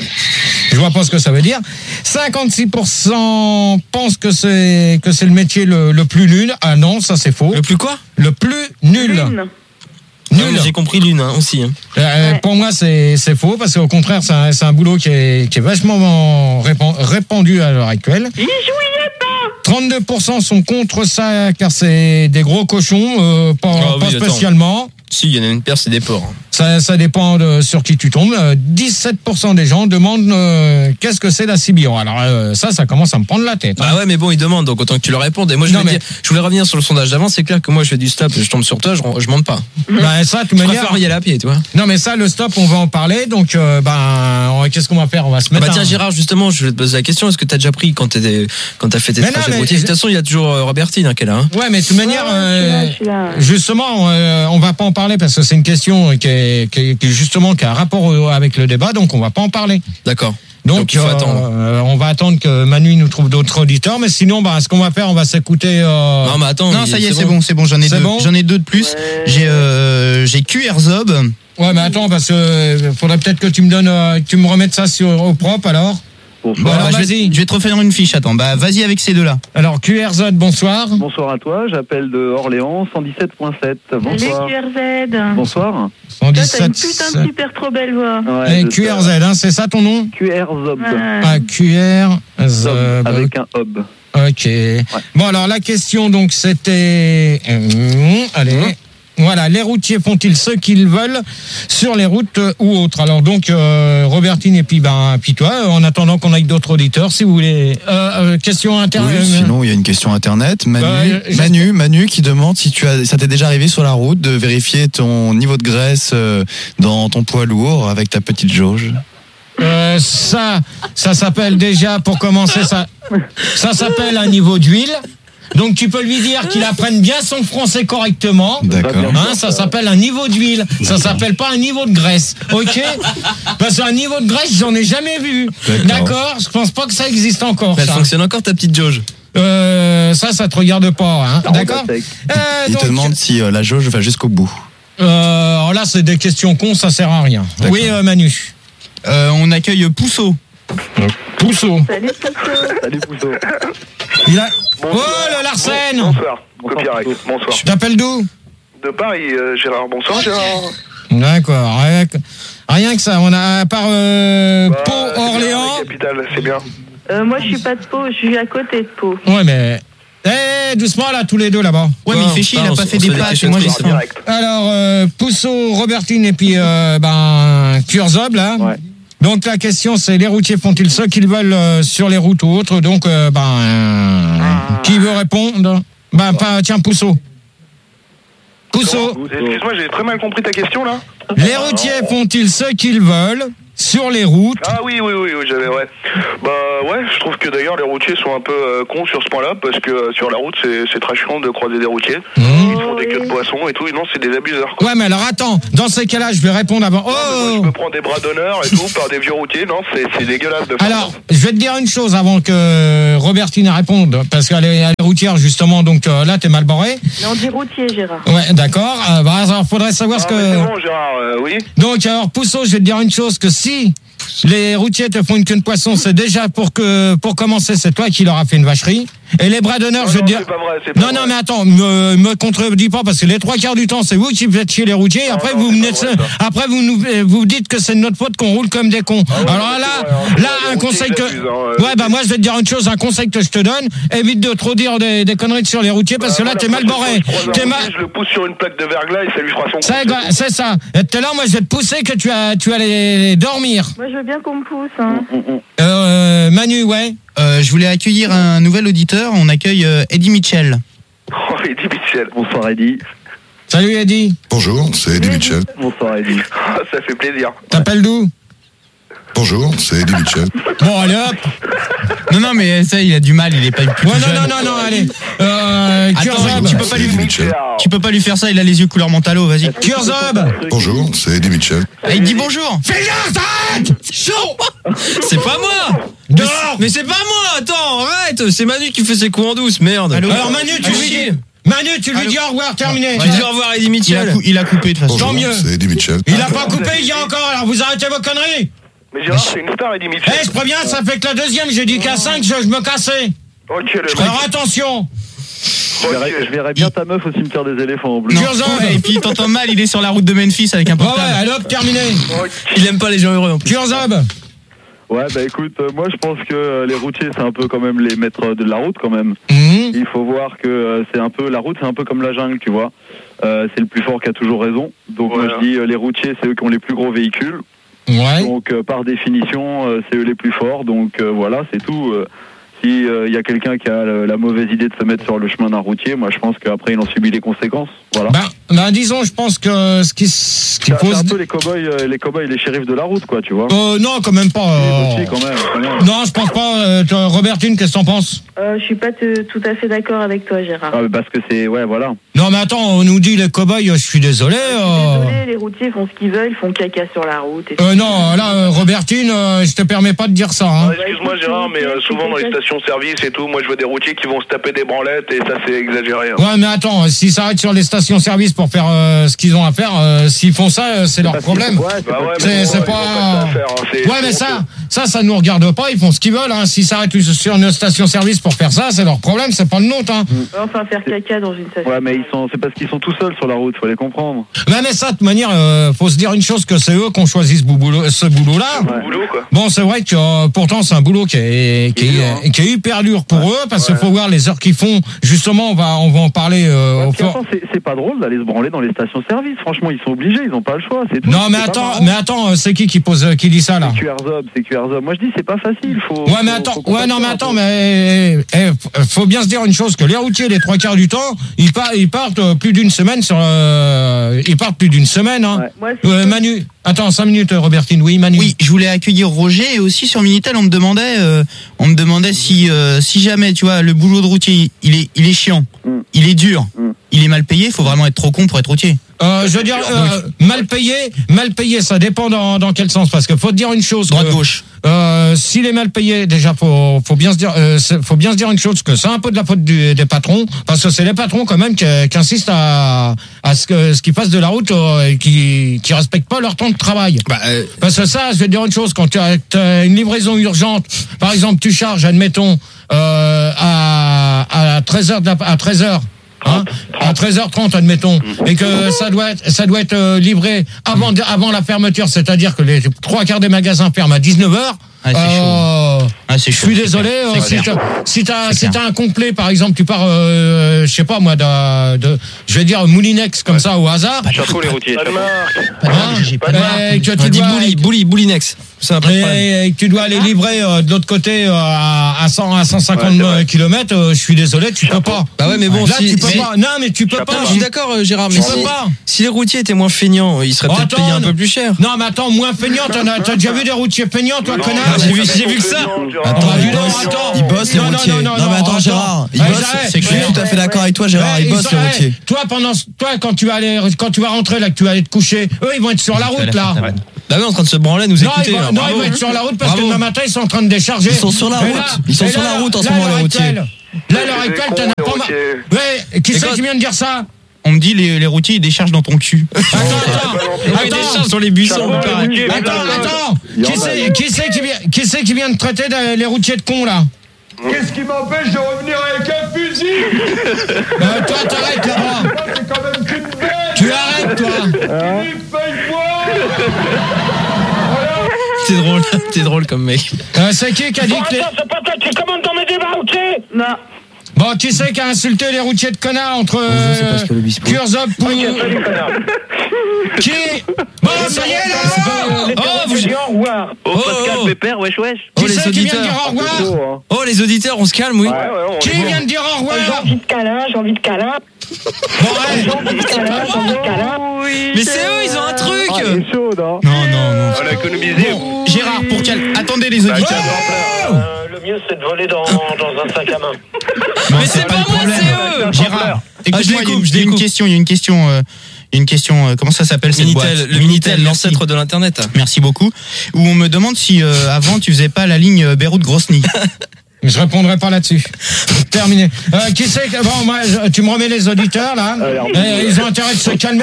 Je vois pas ce que ça veut dire. cinquante-six pour cent pensent que c'est que c'est le métier le, le plus nul. Ah non, ça c'est faux. Le plus quoi? Le plus nul. Lune. Non, Nul. mais J'ai compris l'une hein, aussi. hein. Euh, Ouais. Pour moi, c'est c'est faux parce qu'au contraire, c'est un, c'est un boulot qui est, qui est vachement répan- répandu à l'heure actuelle. Il jouait pas. trente-deux pour cent sont contre ça car c'est des gros cochons, euh, pas, Ah pas oui, attends. spécialement. Si, il y en a une paire, c'est des porcs. hein. Ça, ça dépend de sur qui tu tombes. Euh, dix-sept pour cent des gens demandent euh, qu'est-ce que c'est la C B I. Alors euh, ça, ça commence à me prendre la tête. hein. Bah ouais, mais bon, ils demandent, donc autant que tu leur répondes. Et moi, je, Non, voulais mais- dire, je voulais revenir sur le sondage d'avant. C'est clair que moi, je fais du stop, je tombe sur toi, je, je monte pas. Bah, ça, de toute Je manière. préfère y aller à pied, tu vois. Non, mais ça, le stop, on va en parler. Donc, euh, ben, on- qu'est-ce qu'on va faire? On va se Ah mettre. bah tiens, un- Gérard, justement, je vais te poser la question. Est-ce que t'as déjà pris quand t'étais, quand t'as fait tes Mais non, trajets mais- routiers? De toute façon, il y a toujours euh, Robertine hein, qui est là. Hein. Ouais, mais de toute manière, Ouais, ouais, euh, je suis là, je suis là. justement, euh, on va pas en parler parce que c'est une question qui est, qui est- qui est justement qui a un rapport au- avec le débat, donc on va pas en parler. D'accord. Donc, Donc, il faut euh, attendre. euh, on va attendre que Manu nous trouve d'autres auditeurs, mais sinon, bah, ce qu'on va faire, on va s'écouter. Euh... Non, mais attends. Non, il- ça y est, c'est bon, c'est bon. J'en ai C'est deux. bon J'en ai deux de plus. Ouais. J'ai euh, j'ai Q R Zob. Ouais, mais attends, parce que euh, faudrait peut-être que tu me donnes, euh, que tu me remettes ça sur au propre alors. Bon, Bon, alors, bah, je, vais, vas-y. je vais te refaire une fiche. Attends, bah vas-y avec ces deux-là. Alors Q R Z, bonsoir. Bonsoir à toi, j'appelle de Orléans, cent dix-sept virgule sept. Bonsoir. Les Q R Z. Bonsoir. Toi, t'as une cent dix-sept. putain de super trop belle voix. Ouais, Et je Q R sais. Z, hein, c'est ça ton nom? Q R Zob. Ouais. Ah, Q R Z. Zob, avec un hub. Ok. Bon, alors la question, donc, c'était. euh, allez. Voilà, les routiers font-ils ce qu'ils veulent sur les routes euh, ou autres? Alors donc, euh, Robertine et puis, ben, puis toi, euh, en attendant qu'on aille d'autres auditeurs, si vous voulez. Euh, euh, question Oui, internet. sinon il y a une question internet. Manu, Euh, je- Manu, Manu qui demande si tu as, ça t'est déjà arrivé sur la route de vérifier ton niveau de graisse euh, dans ton poids lourd avec ta petite jauge. Euh, ça, ça s'appelle déjà, pour commencer, ça, ça s'appelle un niveau d'huile. Donc tu peux lui dire qu'il apprenne bien son français correctement. D'accord. Hein, ça s'appelle un niveau d'huile. Ça s'appelle pas un niveau de graisse. Ok? Parce qu'un niveau de graisse, j'en ai jamais vu. D'accord. D'accord? Je pense pas que ça existe encore. Elle Ça. fonctionne encore ta petite jauge. Euh, ça, ça te regarde pas. Hein. D'accord? Euh, Il donc, te demande si euh, la jauge va jusqu'au bout. euh, alors là, c'est des questions cons, ça sert à rien. D'accord. Oui, euh, Manu. Euh, on accueille Pousseau. Pousseau. Salut, Pousseau. Salut Pousseau. Il a... Oh, Bonsoir. le Larsen! Bonsoir. Copyright. Bonsoir. Tu t'appelles d'où? De Paris, euh, Gérard. Bonsoir, Gérard. D'accord. Rien que- Rien que ça. On a, à part euh, Bah, Pau, c'est bien, Orléans. la capitale, c'est bien. Euh, moi, je suis pas de Pau, je suis à côté de Pau. Ouais, mais. Eh, doucement là, tous les deux là-bas. Ouais, mais il fait chier, il a on pas se- fait on se des fait des passes. questions Et moi, de j'ai quiz. faim. Direct. Alors, euh, Pousseau, Robertine et puis euh, ben Kurzob là. Ouais. Donc la question c'est les routiers font-ils ce qu'ils veulent euh, sur les routes ou autres? Donc euh, ben euh, qui veut répondre? Ben pas tiens Pousseau. Pousseau. Excuse-moi, j'ai très mal compris ta question là. Les routiers font-ils ce qu'ils veulent sur les routes? Ah oui, oui, oui, oui, j'avais, ouais. Bah ouais, je trouve que d'ailleurs les routiers sont un peu euh, cons sur ce point-là, parce que euh, sur la route, c'est, c'est très chiant de croiser des routiers. Mmh. Ils font des queues de poissons et tout, et non, c'est des abuseurs, quoi. Ouais, mais alors attends, dans ces cas-là, je vais répondre avant. Oh non, moi, je me prends des bras d'honneur et tout par des vieux routiers, non, c'est, c'est dégueulasse de faire Alors, ça. je vais te dire une chose avant que Robertine réponde, parce qu'elle est, elle est routière, justement, donc euh, là, t'es mal barré. Mais on dit routier, Gérard. Ouais, d'accord. Euh, bah, alors, faudrait savoir Ah, ce que... mais c'est bon, Gérard, euh, oui. Donc, alors, Pousseau, je vais te dire une chose, que si les routiers te font une queue de poisson, c'est déjà pour que, pour commencer, c'est toi qui leur a fait une vacherie. Et les bras d'honneur, non, je vais non, te dire. C'est pas vrai, c'est pas non, vrai. non, mais attends, me, me contredis pas, parce que les trois quarts du temps, c'est vous qui faites chier les routiers. Non, après, non, vous c'est venez pas de, vrai, après, vous nous, vous dites que c'est de notre faute qu'on roule comme des cons. Ah ouais, Alors mais là, c'est vrai, hein, là, les un routiers, conseil ils que, abusent, hein, ouais, bah, moi, je vais te dire une chose, un conseil que je te donne. Évite de trop dire des, des conneries sur les routiers, parce Bah, que là, moi, t'es la mal prochaine barré. fois que je croise un T'es mal, routier, je le pousse sur une plaque de verglas et ça lui fera son c'est, coup, c'est c'est ça. Et tout à l'heure, moi, je vais te pousser que tu as, tu allais dormir. Moi, je veux bien qu'on me pousse, hein. Euh, Manu, ouais. Euh, je voulais accueillir un nouvel auditeur. On accueille euh, Eddie Mitchell. Oh, Eddie Mitchell. Bonsoir Eddie. Salut, Eddie. Bonjour, c'est Eddie Mitchell. Bonsoir Eddie. Ah, ça fait plaisir. T'appelles d'où? Bonjour, c'est Eddie Mitchell. Bon, allez hop. Non, non, mais ça, il a du mal, il est pas plus Ouais, non, jeune. non, non, non, allez. Euh, Attends, Kurzob. tu peux pas lui, Eddie Mitchell. tu peux pas lui faire ça, il a les yeux couleur mentalo, vas-y. Kurzob. Bonjour, c'est Eddie Mitchell. Ah, il dit bonjour. Fais gaffe, t'arrêtes. Chaud. C'est pas moi. Dehors. Mais c'est pas moi. Attends, arrête. C'est Manu qui fait ses coups en douce. Merde. Allô. Alors, Manu, tu lui dis. Manu, tu lui Allô. dis au revoir, terminé. Tu dis au revoir, Eddie Il a, Mitchell. cou- il a coupé de toute façon. Tant Bonjour, mieux. c'est Eddie Mitchell. Il a pas coupé, il y a encore, alors vous arrêtez vos conneries. Mais Gérard, c'est une star, Eddie Mitchell. Eh, je préviens, ça fait que la deuxième, j'ai dit qu'à cinq, je, je me cassais. Ok, le Alors attention. Je verrais, je verrais bien ta meuf au cimetière des éléphants en bleu. Non, Kurzob. ouais, et puis il t'entend mal, il est sur la route de Memphis avec un Ouais, ouais, portable. allez hop, terminé. Il aime pas les gens heureux en plus. Kurzob. Ouais, bah écoute, euh, moi je pense que euh, les routiers c'est un peu quand même les maîtres de la route quand même. Mhm. Il faut voir que euh, c'est un peu la route, c'est un peu comme la jungle, tu vois. Euh, c'est le plus fort qui a toujours raison. Donc Voilà. moi je dis euh, les routiers c'est eux qui ont les plus gros véhicules. Ouais. Donc euh, par définition euh, c'est eux les plus forts. Donc euh, voilà, c'est tout. Euh, si il y a quelqu'un qui a euh, la mauvaise idée de se mettre sur le chemin d'un routier, moi je pense qu'après il en subit les conséquences. Voilà. Ben, ben, disons, je pense que ce qui, ce qui C'est c'est pose. un peu les cow-boys, euh, les cow-boys, les shérifs de la route, quoi, tu vois. Euh, non, quand même pas. euh, Si, quand même, quand même. Non, je pense pas. Euh, toi, Robertine, qu'est-ce que t'en penses? Euh, je suis pas te- tout à fait d'accord avec toi, Gérard. Ah, mais parce que c'est, ouais, voilà. Non, mais attends, on nous dit les cow-boys, je suis désolé. euh. Désolé, les routiers font ce qu'ils veulent, ils font caca sur la route. Et Euh, non, là, euh, Robertine, euh, je te permets pas de dire ça. Hein. Ah, excuse-moi Gérard, mais euh, souvent dans les stations-service et tout, moi je vois des routiers qui vont se taper des branlettes et ça c'est exagéré. hein. Ouais, mais attends, s'ils s'arrêtent sur les stations-service pour faire euh, ce qu'ils ont à faire, euh, s'ils font ça, euh, c'est leur Parce problème. qu'ils- ouais, c'est Bah ouais, C'est- mais c'est bon, pas- ils ont ça à faire, hein, c'est- Ouais, mais c'est ça, honteux. ça, ça nous regarde pas. Ils font ce qu'ils veulent. Hein. S'ils s'arrêtent sur une station-service pour faire ça, c'est leur problème. C'est pas le nôtre. Hein. enfin faire caca dans une station. Ouais, mais ils sont, c'est parce qu'ils sont tout seuls sur la route, faut les comprendre. Ouais, mais ça, de toute manière, euh, faut se dire une chose que c'est eux qui ont choisi ce boulot, ce boulot-là. C'est boulot, quoi. Bon, c'est vrai que euh, pourtant c'est un boulot qui est qui Qui est est, dur, hein. qui est hyper dur pour eux parce qu'il Ouais. faut voir les heures qu'ils font. Justement, on va on va en parler euh, au Parce fort. qu'attends, c'est, c'est pas drôle d'aller se branler dans les stations-service. Franchement, ils sont obligés, ils ont pas le choix, c'est tout. Non, mais C'est pas attends, marrant. mais attends, euh, c'est qui qui pose, euh, qui dit ça là? C'est Q R Zob, c'est Q R Zob. Moi je dis c'est pas facile, faut. Ouais, mais faut- attends, faut qu'on ouais, fasse non, mais ça, attends, faut- mais eh, eh, faut bien se dire une chose que les routiers, les trois quarts du temps, ils partent, ils partent euh, plus d'une semaine sur, euh, ils partent plus d'une semaine. Hein. Ouais. Moi, si Euh, je peux- Manu, attends, cinq minutes, euh, Robertine. Oui, Manu. Oui, je voulais accueillir Roger et aussi sur Minitel on me demandait, euh, on me demandait si, euh, si jamais tu vois le boulot de routier, il est, il est chiant, Mm. il est dur, Mm. il est mal payé, il faut vraiment être trop con pour être routier. Euh, je veux dire, euh, mal payé, mal payé, ça dépend dans, dans quel sens. Parce que faut te dire une chose. Droite que, gauche. Euh, s'il est mal payé, déjà faut faut bien se dire, euh, c'est- faut bien se dire une chose que c'est un peu de la faute du- des patrons, parce que c'est les patrons quand même qui, qui insistent à à ce que ce qu'ils fassent de la route euh, et qui qui respectent pas leur temps de travail. Bah, euh, Parce que ça, je vais te dire une chose, quand tu as, t'as une livraison urgente, par exemple, tu charges, admettons, euh, à à treize heures de la- à treize heures. Hein, à treize heures trente, admettons, et que ça doit être, ça doit être euh, livré avant, avant la fermeture, c'est-à-dire que les trois quarts des magasins ferment à dix-neuf heures. Ah, c'est euh, chaud. Ah, c'est je chaud. suis désolé, C'est euh, si clair. t'as si t'as C'est si clair. t'as un complet, par exemple, tu pars, euh, je sais pas moi, de, de je vais dire Moulinex comme ça au hasard. Chapeau les routiers. chapeau. Pas de marque, j'ai pas de marque. Et que On tu dit dois, Bouli, Bouli, Boulinex. Ça n'a pas de problème. et, et que tu dois aller livrer euh, de l'autre côté euh, à, à cent à cent cinquante Ouais, c'est vrai. kilomètres, euh, je suis désolé, tu peux pas. Bah ouais, mais bon, Là, si, tu peux si- pas. Non, mais tu peux Chapeau. pas. Je suis d'accord, euh, Gérard, mais Tu si, peux pas. si les routiers étaient moins feignants, ils seraient Oh, peut-être attends, payés un non. peu plus cher. Non, mais attends, moins feignant, t'en as, t'as déjà vu des routiers feignants, toi, Non, connard? Ah, j'ai vu, j'ai vu que ça. Attends, Ah, ils dis donc, bossent, attends. ils bossent les Non, non, routiers. non, non, Non, mais non, attends, attends. Gérard, ils Ouais, bossent. j'arrête. C'est que je suis Ouais, tout à fait d'accord avec toi, Gérard. Ouais, Ils bossent ils les sont- routiers. Toi, pendant, toi, quand tu vas aller, quand tu vas rentrer là, que tu vas aller te coucher, eux, ils vont être sur la route là. Bah oui, en train de se branler, nous Non, écouter. ils vont, là, non, bravo. ils vont être sur la route parce Bravo. que demain matin, ils sont en train de décharger. Ils sont sur la Et route. là- Ils sont et sur là, la route en ce là, moment, à l'heure les routiers. actuelle- Là, à l'heure actuelle, t'en as pas mal. Ouais, qui Et c'est quand- qui vient de dire ça? On me dit les, les routiers ils déchargent dans ton cul. Attends, attends, Ah oui, des attends. charges sur les buissons, Chapeau, pareil. les routiers. Attends, attends. Il y en Qui a, c'est, oui. qui c'est qui vient, qui c'est qui vient de traiter de- les routiers de cons là? Qu'est-ce qui m'empêche de revenir avec un fusil? Euh, toi, t'arrêtes là-bas. Moi, c'est quand même qu'une bête. Tu arrêtes, toi. Philippe, paye-moi. T'es drôle, t'es drôle comme mec. Euh, c'est qui qui a dit que les... c'est pas toi qui commande dans mes débats, ok? Non. Bon, qui c'est qui a insulté les routiers de connards entre euh, Kurzop ou... Qui? Bon, ça y est, là. Oh, vous... Au revoir. Oh, Pascal oh. Pépère, wesh wesh. Oh, Qui les c'est qui vient de dire auditeurs. au revoir? Oh, les auditeurs, on se calme, oui. Qui vient de dire au revoir? J'ai envie de câlin, j'ai envie de câlin. Bon, ouais. J'ai envie de câlin, j'ai envie de câlin. Mais c'est eux, ils ont un truc. Ah, il est chaud, non? Non, non, non. On a économisé. Bon, Gérard, pour quel... Attendez les auditeurs. Euh, le mieux, c'est de voler dans, dans un sac à main. Non, Mais c'est pas moi, c'est eux. Gérard, Ah, je écoute-moi, il y a découpe, une- je il y a une découpe. question, il y a une question, euh, il y a une question, euh, comment ça s'appelle cette Minitel, boîte le Minitel, merci. l'ancêtre de l'internet. Merci beaucoup. Où on me demande si euh, avant tu faisais pas la ligne euh, Beyrouth-Grosny. Je répondrai pas là-dessus. Terminé. Euh, qui c'est que... Bon, moi, je- tu me remets les auditeurs, là. Eh, ils ont intérêt de se calmer.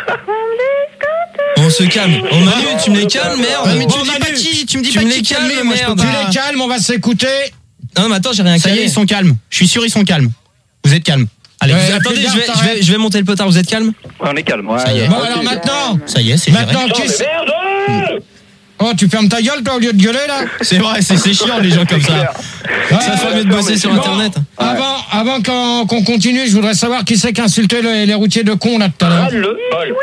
On se calme. Oh Manu, tu me les calmes, merde. Ouais, mais tu Bon, me dis Manu, pas qui, tu me dis tu pas me qui les calmer, calmes, moi je peux merde. Tu pas. les calmes, on va s'écouter. Non, mais attends, j'ai rien Ça y est, calé. ils sont calmes. Je suis sûr, ils sont calmes. Vous êtes calmes. Allez, Ouais, vous- Attendez, fais je vais, gaffe, je, vais, je vais monter le potard, vous êtes calme? Ouais, on est calme. ça y est. Bon, alors maintenant... Ça y est, c'est géré. Maintenant, qui Mais c'est... merde! Oh, tu fermes ta gueule, toi, au lieu de gueuler, là? C'est vrai, c'est c'est chiant les gens comme ça. Ça ferait mieux de bosser sur Bon, internet. Avant, avant qu'on qu'on continue, je voudrais savoir qui c'est qui a insulté les, les routiers de cons, là, tout à l'heure. Le bol.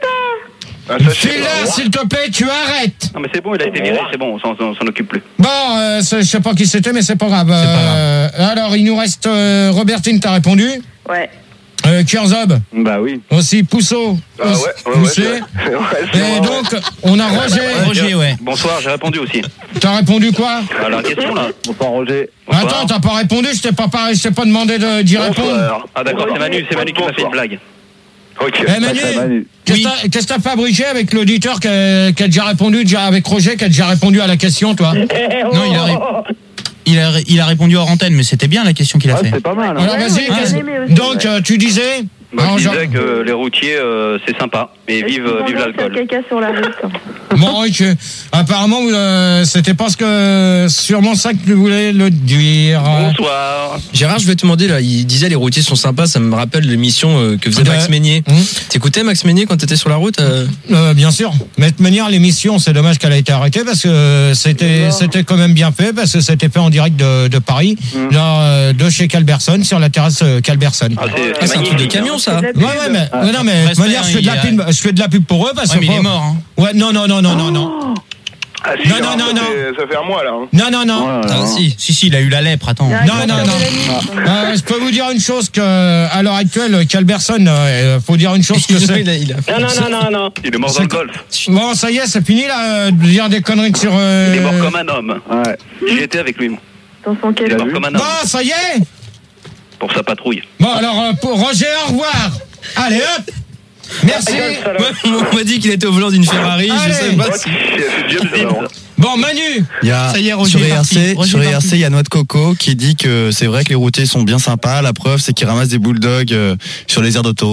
Ah, ça, c'est File pas là, moi. s'il te plaît, tu arrêtes. Non, mais c'est bon, il a été viré, c'est bon, on s'en on s'en occupe plus. Bon, euh, c'est- je sais pas qui c'était, mais c'est pas grave. Euh, alors, il nous reste euh, Robertine, t'as répondu. Ouais. Euh, Kurzob, Bah oui. aussi Pousseau. Ah ouais, aussi, ouais, ouais. Poussé. c'est- ouais, c'est Et moi. donc, on a Roger. Roger, ouais. Bonsoir, j'ai répondu aussi. T'as répondu quoi? Alors, question là. Bonsoir Roger. Bonsoir. Attends, t'as pas répondu, je t'ai pas, parlé, je t'ai pas demandé de- d'y répondre. Bonsoir. Ah d'accord, c'est Manu, c'est Manu qui m'a fait une blague. Ok. Eh Manu, Sacré Manu. qu'est-ce que t'as- qu'est-ce que t'as fabriqué avec l'auditeur qui a, qui a déjà répondu, déjà avec Roger qui a déjà répondu à la question, toi? Non, il a, ré- il a, il a répondu hors antenne, mais c'était bien la question qu'il a Ah, fait. c'est pas mal. Hein. Alors vas-y, ouais, qu'est-ce- j'ai aimé aussi, donc ouais. euh, tu disais Moi Alors, je genre- disais que les routiers euh, c'est sympa, mais vive, euh, vive l'alcool. caca sur la route. Bon, ok. Apparemment, euh, c'était parce que sûrement ça que tu voulais le dire. Bonsoir. Gérard, je vais te demander là, il disait les routiers sont sympas, ça me rappelle l'émission euh, que faisait Ouais. Max Meignier. Hum. T'écoutais Max Meignier quand t'étais sur la route euh Euh, bien sûr. Mais de toute manière, l'émission, c'est dommage qu'elle a été arrêtée parce que c'était c'était quand même bien fait parce que c'était fait en direct de, de Paris, là, euh, de chez Calberson, sur la terrasse euh, Calberson. Ah, c'est Ah, c'est un truc de magnifique. camion ça. Ouais, ouais, mais, ouais, non, mais de toute manière, je fais de la pub, je fais de la pub pour eux parce Ouais, que. mais il est pas- mort, hein. Ouais, non, non, non, non, non, non. Ah, si, Non, hein, non, non, ça non. fait- Ça fait un mois là. hein. Non, non, non. Ah, si. si, si, il a eu la lèpre, attends. Non, non, non. Euh, je peux vous dire une chose que, à l'heure actuelle, Calberson, euh, faut dire une chose que c'est. il a, il a... Non, non, non, non, non. Il est mort dans le golf. Bon, ça y est, c'est fini là, euh, de dire des conneries sur. euh, Il est mort comme un homme. Ouais. J'y étais avec lui. Dans son Il est cabinet. mort comme un homme Bon, ça y est. pour sa patrouille. Bon, alors euh, pour Roger, au revoir. Allez, hop. Merci. Ouais, on m'a dit qu'il était au volant d'une Ferrari, je Allez. sais pas si... C'est James Dean. Bon, Manu. Il y a, Ça y est, Roger sur est parti. E R C, Roger sur est E R parti. C, il y a Noix de Coco qui dit que c'est vrai que les routiers sont bien sympas. La preuve, c'est qu'ils ramassent des bulldogs euh, sur les aires d'autoroute.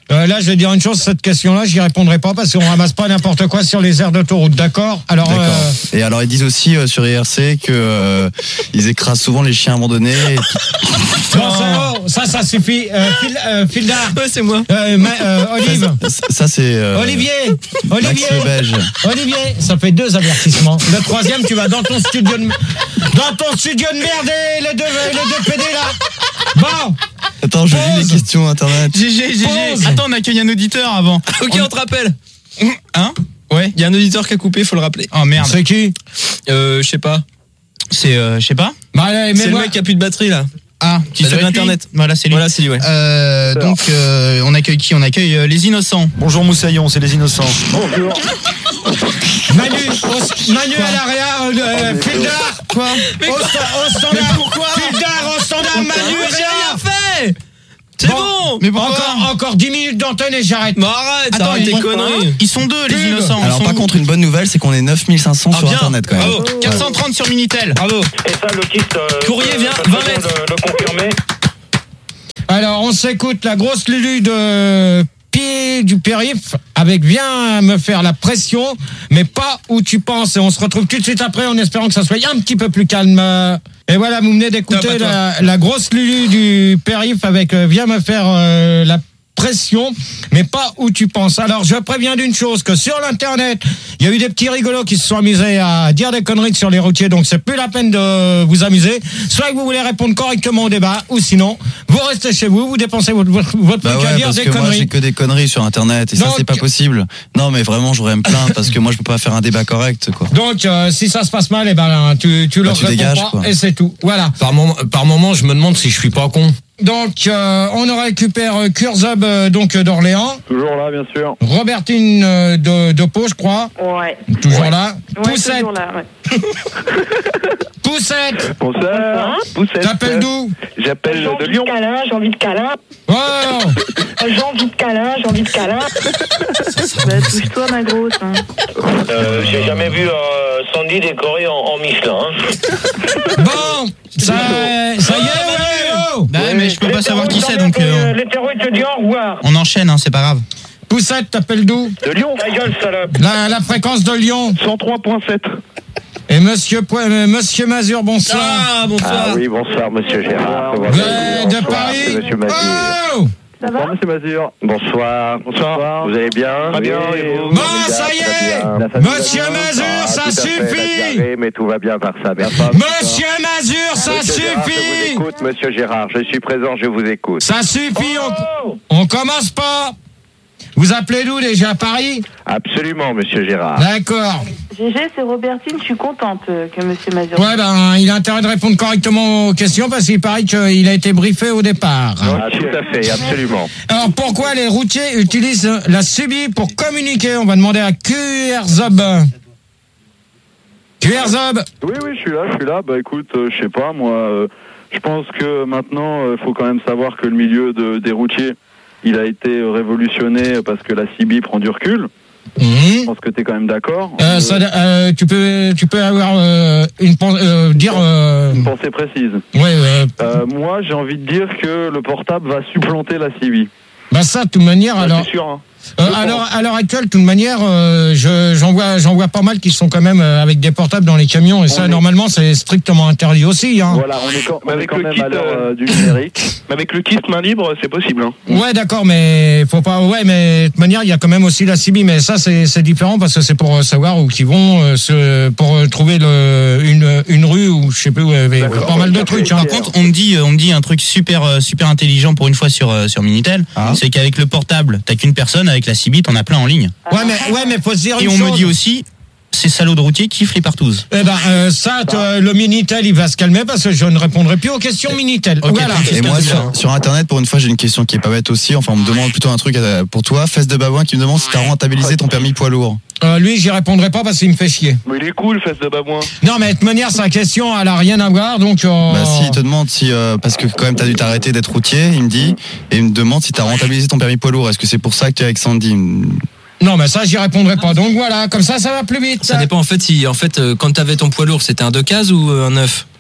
Euh, là, je vais dire une chose, cette question-là, j'y répondrai pas parce qu'on ramasse pas n'importe quoi sur les aires d'autoroute, d'accord? Alors, D'accord. euh, Et alors ils disent aussi euh, sur I R C que euh, ils écrasent souvent les chiens abandonnés. Et puis- non, ça, oh, ça, ça suffit. Euh, Phil, euh, Phildar. Ouais, c'est moi. Euh, ma- euh, Olive. ça, ça, c'est euh, Olivier. Max Olivier. le Belge. Olivier, ça fait deux avertissements. Le troisième, tu vas dans ton studio de, dans ton studio de merde et les deux, les deux P D là. Bon. Attends, je lis Pause. les questions internet. G G, G G. Pause. Attends, on accueille un auditeur avant. Ok, on te rappelle. Hein? Ouais. Il y a un auditeur qui a coupé, faut le rappeler. Oh merde. C'est qui? Euh, je sais pas. C'est, euh, je sais pas. Bah, allez, C'est le mets-moi- mec qui a plus de batterie là. Ah, Qui ça sur doit être lui. Internet. Voilà, c'est lui. Voilà, c'est lui, ouais. Euh, donc, euh, on accueille qui? On accueille euh, les innocents. Bonjour Moussaillon, c'est les innocents. Bonjour. Manu, au- Manu à l'arrière, euh, Phildar. Quoi? Au, sta- au standard. Mais pourquoi? Phildar au standard, Manu J'ai est rien fait. C'est bon. Mais pourquoi? Encore, encore dix minutes d'antenne et j'arrête. Mais arrête, Attends, arrête tes ils- conneries. Ils sont deux, les Pub. innocents. Ils Alors sont par où? contre, une bonne nouvelle, c'est qu'on est neuf mille cinq cents Ah, sur bien. internet quand même. Bravo. quatre cent trente sur Minitel. Bravo. Et ça, le titre. euh, Courrier euh, vient, je vingt viens mètres. de le confirmer. Alors, on s'écoute la grosse Lulu de Pied du Périph avec Viens me faire la pression, mais pas où tu penses. Et on se retrouve tout de suite après en espérant que ça soit un petit peu plus calme. Et voilà, vous venez d'écouter Top à toi. la, la grosse Lulu du Périph avec euh, Viens me faire euh, la pression, mais pas où tu penses. Alors, je préviens d'une chose, que sur l'internet, il y a eu des petits rigolos qui se sont amusés à dire des conneries sur les routiers, donc c'est plus la peine de vous amuser. Soit que vous voulez répondre correctement au débat, ou sinon, vous restez chez vous, vous dépensez votre, votre, votre Bah truc à ouais, dire parce des que moi conneries. j'ai que des conneries sur internet et ça Donc- c'est pas possible. Non mais vraiment je voudrais me plaindre parce que moi je peux pas faire un débat correct quoi. Donc, euh, si ça se passe mal, eh ben, tu, tu Bah, leur tu réponds dégages, pas, quoi. et c'est tout. Voilà. Par moment, par moment, je me demande si je suis pas con. Donc, euh, on récupère euh, Kurzub euh, donc euh, d'Orléans, Toujours là, bien sûr. Robertine euh, de, de Pau, je crois, Ouais. toujours Ouais. là. Ouais, Poussette, toujours là, ouais. Poussette, Bonsoir. Poussette. t'appelles d'où? J'appelle J'ai de envie de Lyon. câlin, j'ai envie de câlin. Oh, J'ai envie de câlin, j'ai envie de câlin. Bah, touche-toi, ma grosse. Hein. Euh, j'ai jamais vu euh, Sandy décoré en, en Michelin. Hein. bon, ça, ça y est, ouais, oh. Bah ouais, mais je peux pas savoir qui c'est, donc euh, L'hétéroïde te dit au revoir. on enchaîne, hein, c'est pas grave. Poussette, t'appelles d'où? De Lyon. Ta gueule, salope. La, la fréquence de Lyon. cent trois virgule sept. Et monsieur, Po- euh, monsieur Mazur, bonsoir. Ah, bonsoir. Ah oui, bonsoir Monsieur Gérard. Comment Ouais, allez-vous? de Bonsoir, Paris. c'est Monsieur Mazur. Oh, Ça va? Monsieur Mazur. Bonsoir. Bonsoir. Vous allez bien? Très bien, Oui, et vous? bon, formidable, ça y très est. bien. La famille va Monsieur bien? Mazur, Ah, ça tout à fait, suffit. la diarrhée, mais tout va bien par ça. Merci. Monsieur Mazur, ça Monsieur Gérard, je vous suffit. écoute, Monsieur Gérard. Je suis présent, je vous écoute. Ça suffit, Oh on, on commence pas. Vous appelez d'où déjà, à Paris? Absolument, Monsieur Gérard. D'accord. G G, c'est Robertine, je suis contente euh, que Monsieur Mazur. Ouais, ben, il a intérêt de répondre correctement aux questions parce qu'il paraît qu'il a été briefé au départ. Ah, tout à fait, absolument. Alors, pourquoi les routiers utilisent la subie pour communiquer? On va demander à Kurzub. Kurzub. Oui, oui, je suis là, je suis là. Bah écoute, euh, je sais pas, moi, euh, je pense que maintenant, il faut quand même savoir que le milieu de, des routiers, il a été révolutionné parce que la C B prend du recul. Je pense que tu es quand même d'accord. Euh, ça, euh, tu peux, tu peux avoir euh, une pen- euh, dire. Euh... Une pensée précise. Ouais. Euh... Euh, moi, j'ai envie de dire que le portable va supplanter la C B. Bah ça, de toute manière, Bah, alors. c'est sûr, hein. Euh, alors, à l'heure actuelle, de toute manière, euh, je, j'en vois, j'en vois pas mal qui sont quand même euh, avec des portables dans les camions, et ça, est- normalement, c'est strictement interdit aussi. Hein. Voilà, on est quand, on est Avec quand le même kit, à l'heure euh, euh, du numérique. Mais avec le kit main libre, c'est possible. Hein. Ouais, d'accord, mais faut pas. Ouais, mais de toute manière, il y a quand même aussi la C B, mais ça, c'est, c'est différent parce que c'est pour euh, savoir où qu'ils vont, euh, se, pour euh, trouver le, une, une rue ou je sais plus où, il y avait pas mal de trucs. Hein. Par contre, on me dit, on me dit un truc super, euh, super intelligent pour une fois sur euh, sur Minitel, c'est qu'avec le portable, t'as qu'une personne, avec la C B, t'en as plein en ligne. Ouais, mais ouais, mais faut se dire Et une on chose. me dit aussi, ces salauds de routiers kiffent les partouzes. Eh ben, euh, ça, t- le Minitel, il va se calmer parce que je ne répondrai plus aux questions Minitel. Voilà. Et moi sur, sur internet pour une fois j'ai une question qui est pas bête aussi, enfin on me demande plutôt un truc euh, pour toi, Fesse de Babouin qui me demande si t'as rentabilisé ton permis poids lourd. Euh, lui, j'y répondrai pas parce qu'il me fait chier. Mais il est cool, Fesse de Babouin. Non, mais de toute manière, sa question, elle a rien à voir, donc. Euh... Bah si, il te demande si euh, parce que quand même t'as dû t'arrêter d'être routier, il me dit, et il me demande si t'as rentabilisé ton permis poids lourd. Est-ce que c'est pour ça que tu es avec Sandy? Non, mais ça, j'y répondrai pas. Donc voilà, comme ça, ça va plus vite. Ça dépend en fait si en fait euh, quand t'avais ton poids lourd, c'était un deux cases ou euh, un neuf?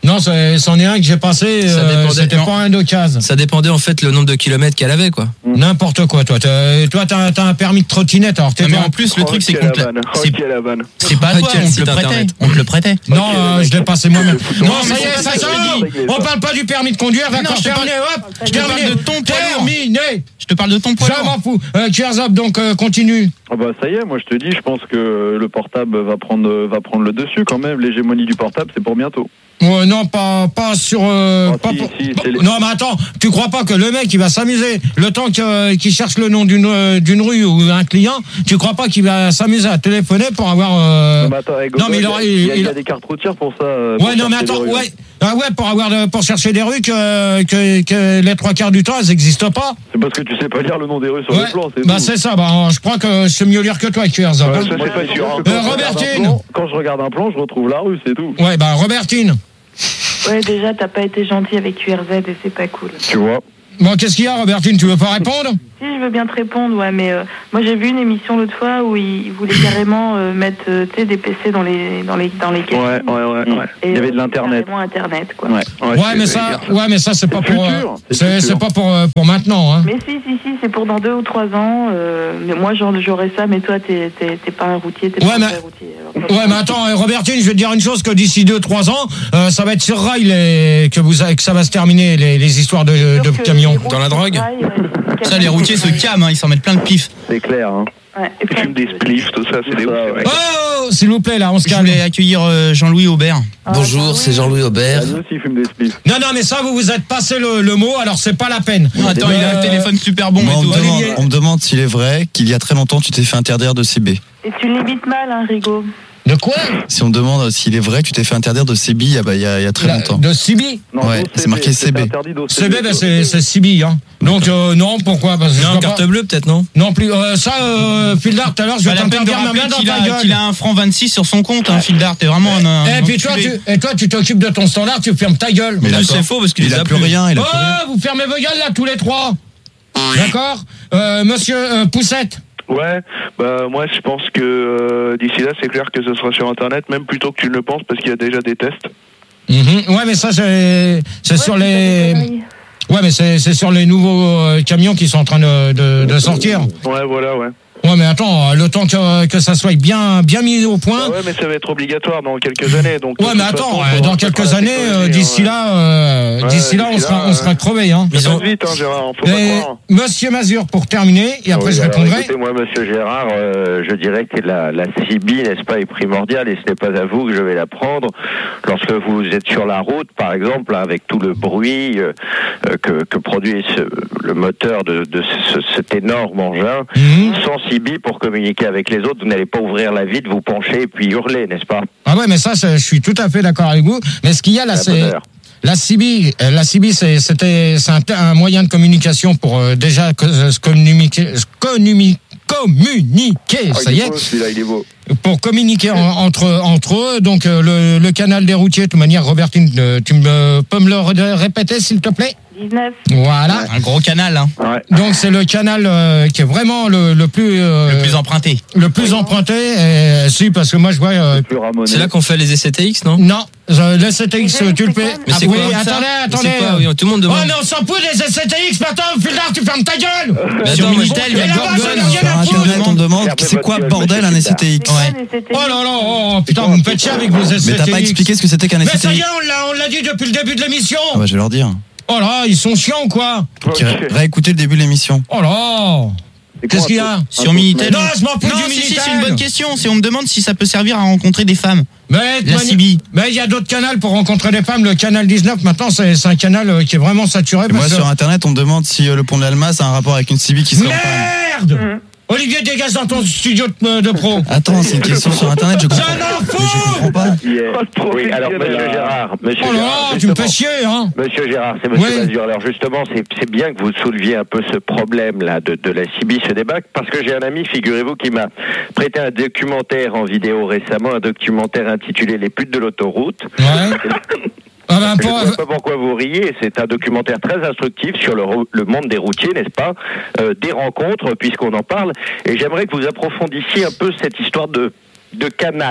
Non, c'est- c'en est un que j'ai passé, Ça euh, dépendait- c'était non. pas un d'occasion. Ça dépendait en fait le nombre de kilomètres qu'elle avait, quoi. N'importe quoi, toi. T'as- Toi, t'as t'as un permis de trottinette, alors t'es Non, mais toi. en plus, le truc, c'est Ok, qu'on la te l'a- vanne. c'est- Ok, la vanne. c'est pas toi, Quel on te site le prêtait. internet. On te le prêtait. Non, euh, je l'ai passé moi-même. Non, mais ça y est, c'est ça pas ça que sort. je dis. On parle pas du permis de conduire, Non, d'accord, je te terminé, parle- hop, je te parle terminé. de ton poids lourd. Terminé. Je te parle de ton poids Je lourd. m'en fous. Euh, Kierzop, donc, euh, continue. Ah bah ça y est, moi je te dis, je pense que le portable va prendre va prendre le dessus quand même. L'hégémonie du portable, c'est pour bientôt. Ouais, non, pas, pas sur. euh, Ah, pas si, pour- si, c'est les- Non, mais attends, tu crois pas que le mec il va s'amuser le temps que- qu'il cherche le nom d'une euh, d'une rue ou un client, tu crois pas qu'il va s'amuser à téléphoner pour avoir. euh, Non mais attends, hey, non, mais il il, aura- y a, il y a- il- il y a des cartes routières pour ça. euh, pour Ouais, non, mais chercher attends, des rues, ouais. Ah ouais, pour avoir de- pour chercher des rues que, que, que les trois quarts du temps elles n'existent pas. C'est parce que tu sais pas lire le nom des rues sur Ouais. le plan, c'est Bah tout. c'est ça, bah je crois que je sais mieux lire que toi, Kierzop. Ouais, hein. ça, c'est pas sûr. hein. Euh, Quand je regarde un Robertine. plan- Quand je regarde un plan, je retrouve la rue, c'est tout. Ouais, bah Robertine. Ouais, déjà, t'as pas été gentil avec Q R Z et c'est pas cool. Tu vois. Bon, qu'est-ce qu'il y a, Robertine? Tu veux pas répondre? Si, je veux bien te répondre, ouais, mais euh, moi j'ai vu une émission l'autre fois où ils voulaient carrément euh, mettre euh, tu sais, des P C dans les dans les dans les caisses. Ouais, ouais, ouais. ouais. Et, Il y avait euh, de l'internet. carrément internet, quoi. Ouais, Ouais, mais ça, ouais, mais ça c'est pas C'est pour, futur, euh, c'est c'est futur. c'est pas pour euh, pour maintenant, hein. Mais si, si, si, c'est pour dans deux ou trois ans. Euh, mais moi j'en- j'aurais ça, mais toi t'es t'es t'es pas un routier, t'es Ouais, pas mais- un vrai routier. alors. Ouais, mais attends, euh, Robertine, je vais te dire une chose, que d'ici deux trois ans, euh, ça va être sur rail les, que, vous, que ça va se terminer, les, les histoires de, de que camions. les routes Dans la sur drogue rail, ouais, Ça, les routiers se calment, hein, ils s'en mettent plein le pif. C'est clair, hein. Ouais, et Ils plein fument de- des spliffs, tout ça, c'est des ouf. les mecs. Oh, s'il vous plaît, là, on se Je calme. voulais accueillir euh, Jean-Louis Aubert. Ah, Bonjour, bah c'est oui. Jean-Louis Aubert. Lui aussi, il fume des spliffs. Non, non, mais ça, vous vous êtes passé le, le mot, alors c'est pas la peine. Attends, il a un Euh, téléphone super bon Moi, et on, tout. me demande, Olivier. on me demande s'il est vrai qu'il y a très longtemps tu t'es fait interdire de C B. Et tu l'imites mal, hein, Rigaud. De quoi? Si on me demande s'il est vrai que tu t'es fait interdire de C B il y a, bah, il y a, il y a très La- longtemps. De Sibi? Non, Ouais, d'O C B, c'est marqué C B. interdit d'O C B. C B, ben, c'est c'est Sibi, hein. Donc, euh, non, pourquoi? Parce que je Non, vois carte pas- bleue peut-être, non? Non plus. Euh, ça, euh, Fildar, tout à l'heure, je Pas vais la peine de t'interdire ma rappeler main dans qu'il ta a, gueule. qu'il a un franc vingt-six sur son compte, hein, Fildar. T'es vraiment un. un Et puis toi, enculé. tu, et toi, tu t'occupes de ton standard, tu fermes ta gueule. Mais Là, d'accord. c'est faux parce qu'il Il les a a plus plus. rien, il a Oh, plus rien. vous fermez vos gueules là, tous les trois. D'accord. euh, Monsieur euh, Poussette. Ouais, bah moi je pense que euh, d'ici là c'est clair que ce sera sur internet, même plutôt que tu ne le penses, parce qu'il y a déjà des tests. Mhm. Ouais, mais ça, c'est c'est sur les. Ouais, mais c'est c'est sur les nouveaux euh, camions qui sont en train de, de, de sortir. Ouais, voilà, ouais. Ouais, mais attends, euh, le temps que, que ça soit bien, bien mis au point. Ah ouais, mais ça va être obligatoire dans quelques années. Donc, Ouais, de mais toute attends, façon, euh, faudra dans préparer quelques la années, euh, technologie, d'ici hein, là, euh, ouais. d'ici là, on d'ici sera, là, on sera euh, crevés, hein. Ça passe vite, hein, Gérard, faut pas Et croire. Monsieur Mazur, pour terminer, et après Oui, je alors, répondrai. écoutez, moi, monsieur Gérard, euh, je dirais que la, la C B, n'est-ce pas, est primordiale et ce n'est pas à vous que je vais la prendre. Lorsque vous êtes sur la route, par exemple, avec tout le bruit euh, euh, que, que produit ce, le moteur de, de ce, cet énorme engin, Mhm. sans C B pour communiquer avec les autres, vous n'allez pas ouvrir la vitre, vous pencher et puis hurler, n'est-ce pas? Ah ouais, mais ça, c'est- je suis tout à fait d'accord avec vous. Mais ce qu'il y a là, Un c'est bonheur. la C B. euh, La C B, c'est c'était c'est un, un moyen de communication pour euh, déjà co- euh, se communiquer, se communi- communiquer. Ah, ça il y est est. beau, celui-là, il est beau. Pour communiquer en- entre entre eux. Donc euh, le, le canal des routiers. De toute manière, Robertine, euh, tu me peux me le ré- répéter, s'il te plaît? dix-neuf. Voilà. Un gros canal, hein. Donc c'est le canal euh, qui est vraiment le, le plus euh, Le plus emprunté. le plus emprunté. Et, si, parce que moi je vois. euh, C'est là qu'on fait les essais T X, non? non, euh, le C T X, tu le fais. Mais c'est Ah, oui, quoi ça attendez, Mais attendez. c'est quoi Oui, tout le monde demande. Oh, mais on s'en fout des C T X, maintenant, Fildar, tu fermes ta gueule. Mais Sur attends, moi, Minitel, il y a Mais là-bas, Gorgone. ça n'a rien Sur à foutre. Internet, on me demande Fermez c'est quoi votre gueule, bordel un monsieur S C T X. Ouais. Oh là là, oh, putain, vous me faites chier avec vos S C T X. Mais t'as pas expliqué ce que c'était qu'un Mais S C ça T y est, X. on l'a, on l'a dit depuis le début de l'émission. Ah bah, je vais leur dire. Oh là, ils sont chiants, quoi. Qui ré- réécouter le début de l'émission. Oh là. Qu'est-ce qu'il y a? Sur Minitel. Non, je m'en fous Non, du si, si, Minitel. c'est une bonne question. Si on me demande si ça peut servir à rencontrer des femmes. Mais, de La mani- C B. mais il y a d'autres canaux pour rencontrer des femmes. Le canal dix-neuf, maintenant, c'est, c'est un canal euh, qui est vraiment saturé. Et moi, parce que- sur Internet, on me demande si euh, le pont de l'Alma a un rapport avec une C B qui serait en panne. Merde. Olivier, dégage dans ton studio de, de pro. Attends, c'est une question sur Internet, je comprends. J'en en Mais je fous. comprends pas. Oui, alors, monsieur Gérard, monsieur Oh là Gérard, là, tu me justement. fais chier, hein. Monsieur Gérard, c'est monsieur Oui. Mazur. Alors justement, c'est c'est bien que vous souleviez un peu ce problème-là de, de la C B, ce débat, parce que j'ai un ami, figurez-vous, qui m'a prêté un documentaire en vidéo récemment, un documentaire intitulé Les putes de l'autoroute. Ouais. Ah ben, Je pour- ne sais pas pourquoi vous riez, c'est un documentaire très instructif sur le, rou- le monde des routiers, n'est-ce pas, euh, des rencontres, puisqu'on en parle, et j'aimerais que vous approfondissiez un peu cette histoire de, de canal.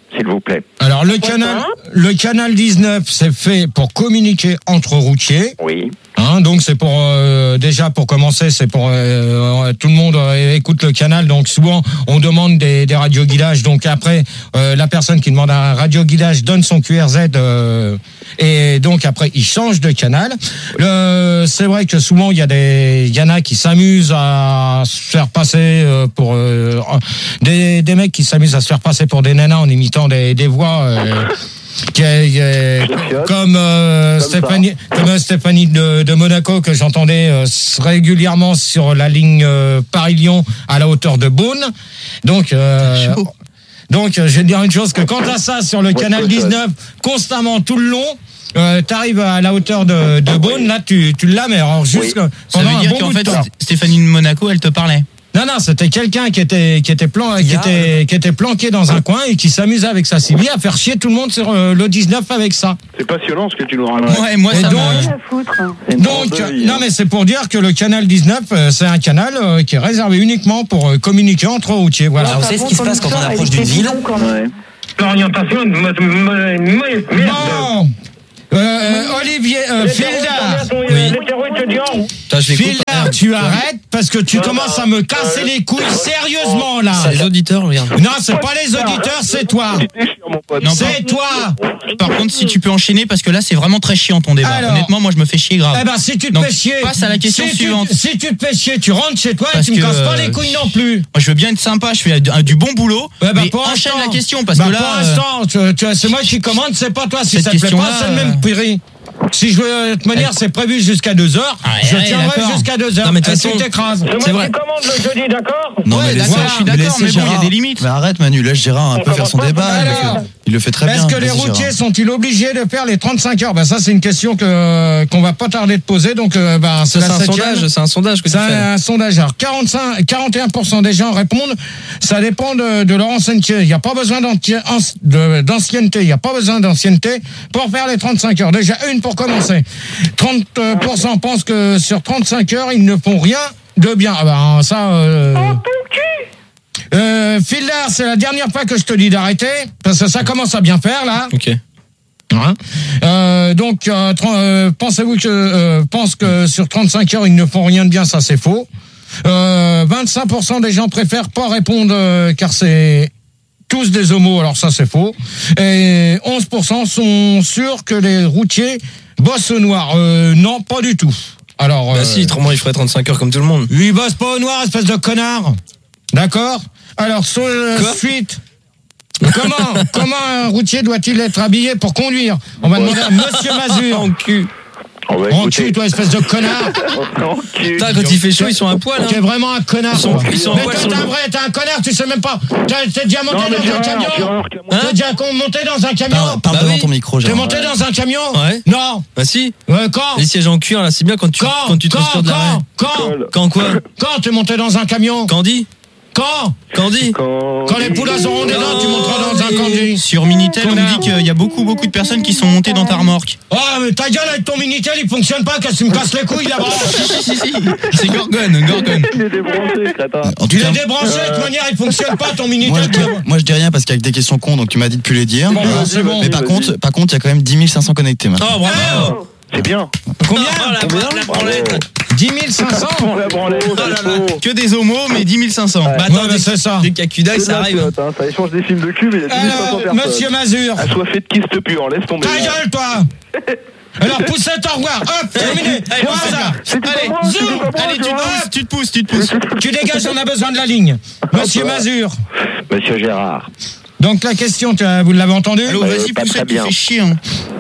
s'il vous plaît. Alors le canal, le canal dix-neuf, c'est fait pour communiquer entre routiers. Oui. Hein, donc c'est pour euh, déjà pour commencer, c'est pour euh, tout le monde euh, écoute le canal. Donc souvent on demande des, des radioguidages. Donc après euh, la personne qui demande un radioguidage donne son Q R Z euh, et donc après il change de canal. Le, c'est vrai que souvent il y a des, il y en a qui s'amusent à se faire passer euh, pour euh, des, des mecs qui s'amusent à se faire passer pour des nanas en imitant des, des voix. Euh, Qui est, qui est, comme, euh, comme Stéphanie, comme euh, Stéphanie de, de Monaco que j'entendais euh, régulièrement sur la ligne euh, Paris-Lyon à la hauteur de Beaune. Donc, euh, donc, je vais te dire une chose que quand t'as ça sur le canal dix-neuf constamment tout le long. Euh, t'arrives à la hauteur de, de Beaune, là tu, tu l'as, mais alors juste oui. Ça veut dire qu'en fait Stéphanie de Monaco elle te parlait. Non, non, c'était quelqu'un qui était, qui était plan, qui était, qui était planqué dans un coin et qui s'amusait avec sa C B à faire chier tout le monde sur euh, le dix-neuf avec ça. C'est passionnant ce que tu nous racontes. Ouais, moi et ça donc, m'a... donc euh, non, mais c'est pour dire que le canal dix-neuf, euh, c'est un canal euh, qui est réservé uniquement pour euh, communiquer entre routiers. Voilà. Alors, vous savez ce qui se passe quand on approche d'une ville? L'orientation de... Bon. Euh, Olivier, euh, Fildar, oui. Fildar, tu arrêtes parce que tu commences à me casser les couilles sérieusement là. C'est les auditeurs, regarde. Non, c'est pas les auditeurs, c'est toi. Non, c'est toi. Par contre, si tu peux enchaîner, parce que là, c'est vraiment très chiant ton débat. Alors, honnêtement, moi, je me fais chier grave. Eh ben, si tu te Donc, fais chier, passe à la question si suivante. Tu, si tu te fais chier, tu rentres chez toi parce et tu me que, casses pas les couilles non plus. Moi, je veux bien être sympa, je fais du, du bon boulot. Ouais, bah, mais pour enchaîne instant, la question, parce bah, que là. Pour l'instant, euh... tu, tu, c'est moi qui commande, c'est pas toi. Si ça te plaît pas, c'est le même prix. Si je veux, de toute manière, c'est prévu jusqu'à deux heures. Ah, je ouais, tiendrai jusqu'à deux heures. Non, mais de toute façon, tu t'écrases. C'est vrai. Tu commandes le jeudi, d'accord? Non, ouais, mais d'accord, je suis d'accord, mais bon, il y a des limites. Mais arrête, Manu, laisse Gérard un peu faire son débat. Alors, il le fait très bien. Est-ce que les routiers sont-ils obligés de faire les trente-cinq heures? Ben, ça, c'est une question que, qu'on va pas tarder de poser. Donc, euh, ben, c'est c'est la un septième. sondage, c'est un sondage que tu C'est fais. un sondage. Alors, quarante-cinq, quarante et un pour cent des gens répondent. Ça dépend de, de leur ancienneté. Il n'y a pas besoin d'ancienneté. Il n'y a pas besoin d'ancienneté pour faire les trente-cinq heures. Déjà, une pour commencer. trente pour cent pensent que sur trente-cinq heures, ils ne font rien de bien. Ah ben, ça, euh... Oh, ton cul! Euh, Fildar, c'est la dernière fois que je te dis d'arrêter, parce que ça commence à bien faire, là. Ok. Hein euh, donc, euh, euh, pensez-vous que, euh, pense que sur trente-cinq heures, ils ne font rien de bien, ça c'est faux. Euh, vingt-cinq pour cent des gens préfèrent pas répondre, euh, car c'est tous des homos, alors ça c'est faux. Et onze pour cent sont sûrs que les routiers bossent au noir. Euh, non, pas du tout. Alors, bah euh, si, autrement il ferait trente-cinq heures comme tout le monde. Lui, il bosse pas au noir, espèce de connard. D'accord? Alors, sur euh, suite... Comment, comment un routier doit-il être habillé pour conduire? On va demander à Monsieur Mazur. En cul. En cul, toi, espèce de connard. Putain, quand il fait chaud, ils sont à poil. Hein. Tu es vraiment un connard. Ils sont, ils sont à mais poil. toi, t'es un vrai, t'es un connard, tu sais même pas. T'es, t'es déjà monté non, dans un camion. Hein? T'es déjà monté dans un camion. Parle, parle bah devant oui. ton micro, T'es Gérard. monté dans un camion? Ouais. Non. Bah si. Euh, quand? Les sièges en cuir, là, c'est bien quand tu, quand, quand tu quand, transpires de l'arrêt. Quand? Quand? Quand quoi? Quand t'es monté dans un camion? Candy? Quand? Candy? Quand, Quand les poules auront des dents, tu monteras dans un candy. Sur Minitel, on me dit qu'il y a beaucoup, beaucoup de personnes qui sont montées dans ta remorque. Oh, mais ta gueule avec ton Minitel, il fonctionne pas, qu'est-ce que tu me casses les couilles là-bas? Si, si, si, c'est Gorgone, Gorgone. il est débranché, crétin. En tout Il cas, est débranché, de toute manière, il fonctionne pas ton Minitel. moi, je dis, moi, je dis rien parce qu'avec des questions cons, donc tu m'as dit de plus les dire. Bon, bah, c'est bon. Mais par contre, par contre, il y a quand même dix mille cinq cents connectés maintenant. Oh, bravo! C'est bien. Combien? Oh, la, Combien la branlette! dix mille cinq cents? On l'a branlé. Oh là là. Que des homos, mais dix mille cinq cents. Bah Ouais, attends, mais c'est ça. dès qu'il y a Kudak, ça arrive. Hein, ça échange des films de cul, mais il y a dix mille cinq cents Alors, personnes. Monsieur Mazur. Assoiffé de kyste pur, laisse tomber. Ta gueule, toi! Alors, poussez au revoir. Hop, terminé. Allez, Voilà. C'était Allez, pas moi, c'était zoom. pas moi, Allez, tu te vois. pousses, tu te pousses, tu te pousses. Tu dégages, on a besoin de la ligne. Monsieur Mazur. Monsieur Gérard, Donc, la question, tu as- vous l'avez entendue? Allô, Euh, vas-y, pas poussez, très tu bien. fais chier. Hein.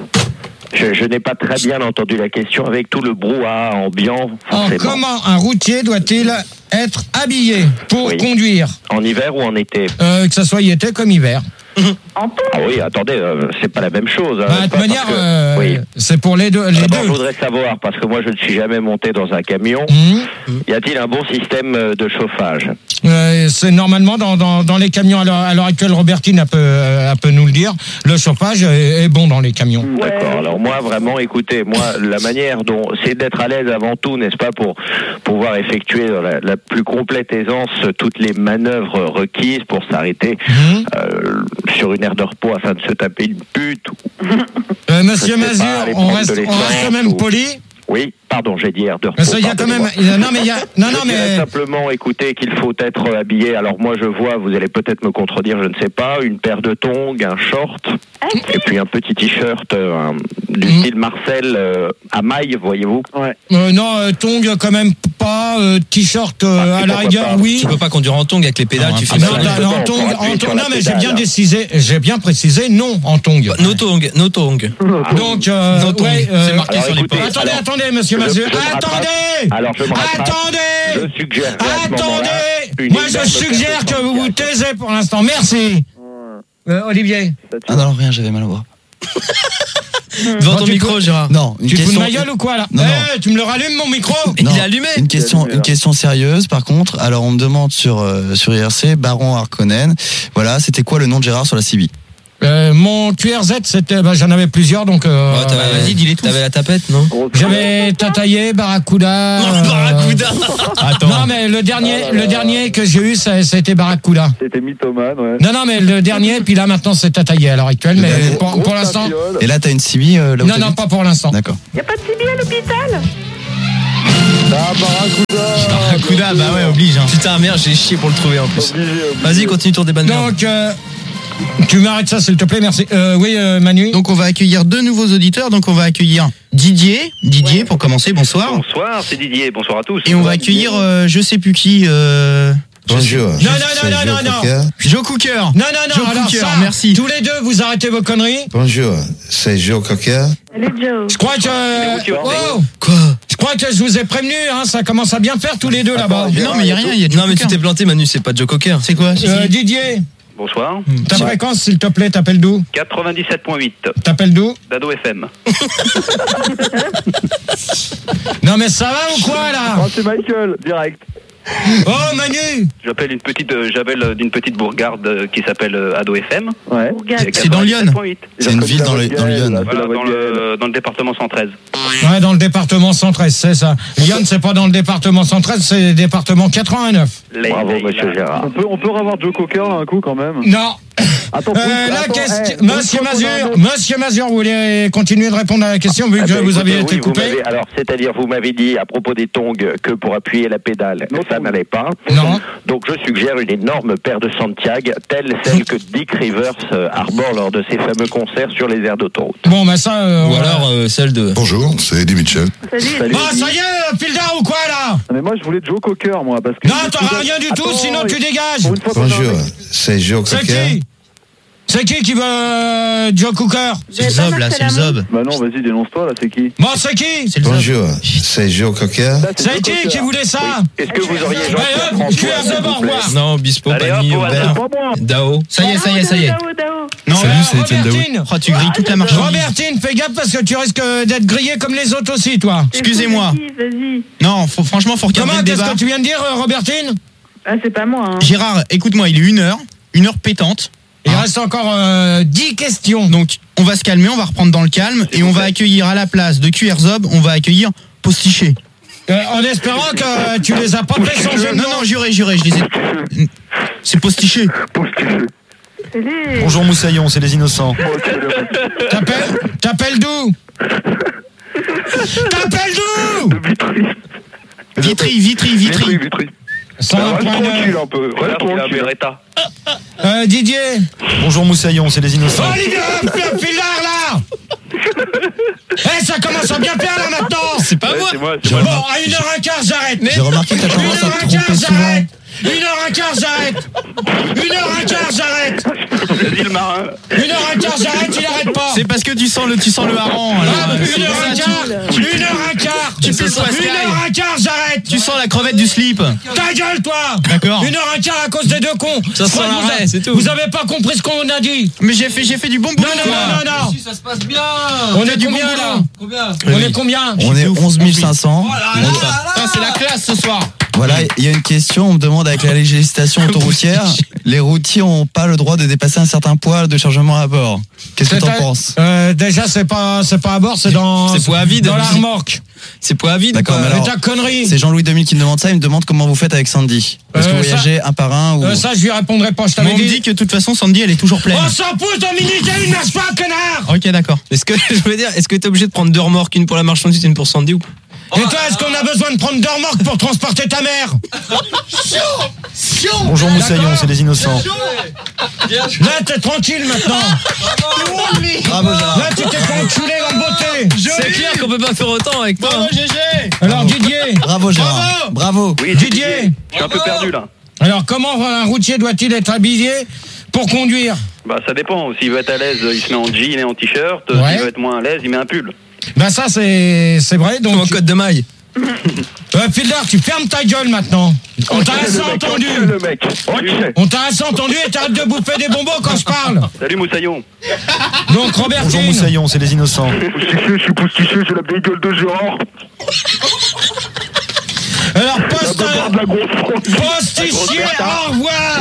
je, je n'ai pas très bien entendu la question avec tout le brouhaha ambiant, En forcément. comment un routier doit-il être habillé pour Oui. conduire, En hiver ou en été? euh, que ce soit été comme hiver? Ah oui, attendez, euh, c'est pas la même chose. hein, Bah, de n'est-ce toute pas, manière, parce que- euh, oui. c'est pour les deux. Les D'abord, deux. je voudrais savoir, parce que moi je ne suis jamais monté dans un camion, Mmh. y a-t-il un bon système euh, de chauffage? Euh, c'est normalement dans, dans, dans les camions à l'heure, à l'heure actuelle, Robertine elle peut, euh, elle peut nous le dire, le chauffage est, est bon dans les camions. D'accord, alors moi vraiment, écoutez, moi la manière dont, c'est d'être à l'aise avant tout, n'est-ce pas, pour pouvoir effectuer dans la, la plus complète aisance toutes les manœuvres requises pour s'arrêter Mmh. euh, sur une heure de repos afin de se taper une pute. Euh, Monsieur Je sais Mazur, pas, aller on prendre reste, de on reste quand même l'essence ou- poli. Oui, pardon, j'ai dit heure de repos. Mais ça, il y a quand même. pardonnez-moi. Non, mais il y a. Non, non, Je dirais mais. simplement, écoutez, qu'il faut être habillé. Alors moi, je vois, vous allez peut-être me contredire, je ne sais pas, une paire de tongs, un short, et puis un petit t-shirt euh, un- du Mm. style Marcel euh, à maille, voyez-vous. Ouais. Euh, non, euh, tongs quand même pas. euh, T-shirt euh, Ah, à tu la peux rigueur, pas. oui. Tu peux pas conduire en tongs avec les pédales, Non, tu fais non, mal. non, non, en tongs, en tongs, non, mais j'ai bien précisé, j'ai bien précisé non en tongs. No tongs, no tongs. Donc, euh, No tongs. ouais, euh, C'est marqué alors, sur les écoutez, portes. attendez, alors, attendez, monsieur je- Mazur, je me rattrape. attendez. Alors, je me rattrape. Attendez. Je suggère à ce moment-là Attendez. une Moi, je énorme suggère paire que de vous vous Santiago. taisez pour l'instant. Merci. Euh, Olivier. Ah non, rien, j'avais mal au bras. Devant Bon, ton tu micro, peux- Gérard. Non, une Tu te fous de question. ma gueule ou quoi là? Non, non. Eh, tu me le rallumes mon micro? Il Non, est allumé. Une question, une question sérieuse, par contre. Alors, on me demande sur, euh, sur I R C, Baron Harkonnen. Voilà, c'était quoi le nom de Gérard sur la C B? Euh, mon Q R Z, c'était, bah, j'en avais plusieurs, donc. Euh, Ouais, t'avais- Vas-y, dis-les tous. T'avais la tapette, non? J'avais Tataillé, Barracuda. Non, euh, Barracuda. Attends. Non, mais le dernier, Oh là là. le dernier que j'ai eu, ça, ça a été Barracuda. C'était mythomane, ouais. Non, non, mais le dernier, puis là maintenant c'est Tataillé à l'heure actuelle, mais dernier. pour, pour l'instant. Et là, t'as une C B euh, là où Non, non, t'habites pas pour l'instant. D'accord. Y a pas de C B à l'hôpital? Ah, Barracuda. Barracuda, bah ouais, oblige. Hein. Putain, merde, j'ai chié pour le trouver en plus. Obligé, obligé. Vas-y, continue ton débat de merde. Donc, euh, tu m'arrêtes ça s'il te plaît, merci. Euh, oui, euh, Manu. Donc on va accueillir deux nouveaux auditeurs. Donc on va accueillir Didier. Didier pour commencer, bonsoir. Bonsoir, c'est Didier, bonsoir à tous. Et on va accueillir euh, je sais plus qui. Euh... Bonjour. Non, non, non, non, non, non. Joe Cooker. Non, non, non, Joe alors Cooker, ça, merci. tous les deux, vous arrêtez vos conneries. Bonjour, c'est Joe Cocker. Salut Joe. Je crois que... Oh, Quoi? je crois que je vous ai prévenu, hein, ça commence à bien faire tous les deux là-bas. Non mais y a rien, il y a Joe Non, mais tu Cooker. t'es planté, Manu, c'est pas Joe Cocker. C'est quoi? Si, Euh, si. Didier, Bonsoir. ta fréquence s'il te plaît, t'appelles d'où? quatre-vingt-dix-sept point huit, T'appelles d'où? d'Ado F M. Non mais ça va ou quoi là? Oh, c'est Michael, direct. Oh Manu. J'appelle une petite, euh, j'appelle euh, d'une petite bourgade euh, qui s'appelle euh, Ado F M. Ouais. C'est dans Lyon. quatre-vingt-dix-sept point huit. C'est une ville dans le, dans le Lyon. Là, c'est Voilà, la voix dans de Gaël. le, dans le département cent treize. Ouais, dans le département cent treize, c'est ça. Lyon, c'est pas dans le département cent treize, c'est le département quatre-vingt-neuf. Lay- Bravo, lay- monsieur lay- Gérard. On peut, on peut revoir Joe Cocker là un coup quand même. Non. Attends, Euh, pour une- la attends, question, eh, Monsieur une fois qu'on a un Mazur, autre- Monsieur Mazur, vous voulez continuer de répondre à la question vu Ah que ben, vous écoutez, aviez été oui, vous coupé? m'avez- alors, c'est-à-dire, vous m'avez dit à propos des tongs que pour appuyer la pédale, Non, ça tongs. n'allait pas. Non. Donc, je suggère une énorme paire de Santiago, telle celle que Dick Rivers euh, arbore lors de ses fameux concerts sur les aires d'autoroute. Bon, bah ça. Euh, Ou voilà. alors euh, celle de. Bonjour, c'est Eddie Mitchell. Salut. Bon, ça y est, Pildar ou quoi là? Mais moi je voulais Joe Cocker moi parce que. Non, t'auras rien du tout, Attends, sinon tu il- dégages. Pour une fois qu'on a un Bonjour, mec- c'est Joe C'est Cocker. qui? C'est qui qui veut euh, Joe Cooker? C'est le Zob là, c'est le Zob. Bah non, vas-y, dénonce-toi là, c'est qui? Bon, c'est qui? C'est le Zob. Bonjour, c'est Joe Cocker. Là, C'est Joe qui Cocker. qui voulait ça? Est-ce que vous auriez Ouais, Jean-Pierre hop, François, Q R s'il Z, vous au plaît revoir. Non, Bispo, Allez, Pani, hop, au Aubert, C'est pas moi. Dao. Ça y est, ça y est, ça y est. Dao, Dao. Non, Euh, là, c'est Étienne Daoud. Robertine. oh, tu grilles toute la marchandise. Robertine, fais gaffe parce que tu risques d'être grillé comme les autres aussi, toi. Excusez-moi. Vas-y, vas-y. Non, faut, franchement, faut regarder Comment, le qu'est-ce débat. que tu viens de dire, euh, Robertine? Ah, c'est pas moi. Hein. Gérard, écoute-moi, il est une heure, une heure pétante. Il Hein. reste encore euh, dix questions. Donc, on va se calmer, on va reprendre dans le calme et on va accueillir à la place de Q R Zob, on va accueillir Postiché. Euh, en espérant que euh, tu les as pas fait changer de Non, nom. non, juré, juré, je les ai. C'est Postiché. Salut. Bonjour Moussaillon, c'est les innocents. T'appelles T'appelles d'où? T'appelles d'où? Vitry, Vitry, Vitry. Vitry. cent un Reste point neuf. tranquille un peu. Voilà, Reste il a tranquille. Beretta. Euh, Didier. Bonjour Moussaillon, c'est les innocents. Olivier, le filard là. Eh, ça commence à bien faire là maintenant. C'est pas Ouais, moi. c'est moi, J'ai c'est moi. Bon, remarqué, à une heure un quart, j'arrête. j'ai remarqué que t'as Une tendance à heure te un quart, tromper souvent. j'arrête. Une heure un quart, j'arrête. Une heure un quart, j'arrête. Vas-y, le marin. Une heure un quart, j'arrête, il arrête pas. C'est parce que tu sens le, tu sens le hareng. alors, Ah, euh, une c'est heure pour un ça, quart. tu- Une heure un quart. Tu Une peux le Pascal. heure un quart, j'arrête. Tu sens la crevette du slip. Ta gueule, toi. D'accord. Une heure un quart à cause des deux cons. Ça Je sent crois que vous l'arrêt, a- c'est tout. Vous avez pas compris ce qu'on a dit. Mais j'ai fait, j'ai fait du bon Non, boulot. non, moi. non, non, non. Si, ça se passe bien. On est du combien bon là? Combien? On est combien? On est onze mille cinq cents. Ah, c'est la classe ce soir. Voilà, il y a une question, on me demande avec la législation autoroutière, les routiers n'ont pas le droit de dépasser un certain poids de chargement à bord. Qu'est-ce que C'est t'en à- penses euh, Déjà, c'est pas, c'est pas à bord, c'est dans, C'est poids à vide. dans la remorque. C'est poids à vide. D'accord, mais Mais alors, ta connerie. c'est Jean-Louis deux mille qui me demande ça, il me demande comment vous faites avec Sandy. Est-ce que Euh, vous ça- voyagez un par un ou... Euh, ça, je lui répondrai pas, je Mais t'avais on me dit. dit que de toute façon, Sandy, elle est toujours pleine. On s'en pousse, Dominique, il ne marche pas, connard. Ok, d'accord. Est-ce que je veux dire, est-ce que t'es obligé de prendre deux remorques, une pour la marchandise, une pour Sandy ou pas? Et toi, est-ce qu'on a besoin de prendre deux remorques pour transporter ta mère? Bonjour Moussaillon, c'est les innocents. Là, t'es tranquille maintenant. Bravo Gérard. Là, tu t'es fait enculer en beauté. C'est clair qu'on peut pas faire autant avec toi. hein. Alors, Didier. Bravo Gérard. Bravo. Oui, Didier. Je suis un peu perdu là. Alors, comment un routier doit-il être habillé pour conduire? Bah ça dépend. S'il veut être à l'aise, il se met en jean et en t-shirt. Ouais. S'il veut être moins à l'aise, il met un pull. Ben ça, c'est c'est vrai. En Donc, code de maille. euh, Fielder, tu fermes ta gueule maintenant. On t'a assez entendu. Le mec. Ok. On t'a assez entendu et t'arrêtes de bouffer des bonbons quand je parle. Salut Moussaillon. Donc, Bonjour Robertine. Moussaillon, c'est les innocents. Postiché, je suis postiché, j'ai la vieille gueule de Gérard. Alors, La poste, barbe de la grosse France. postichier, au revoir.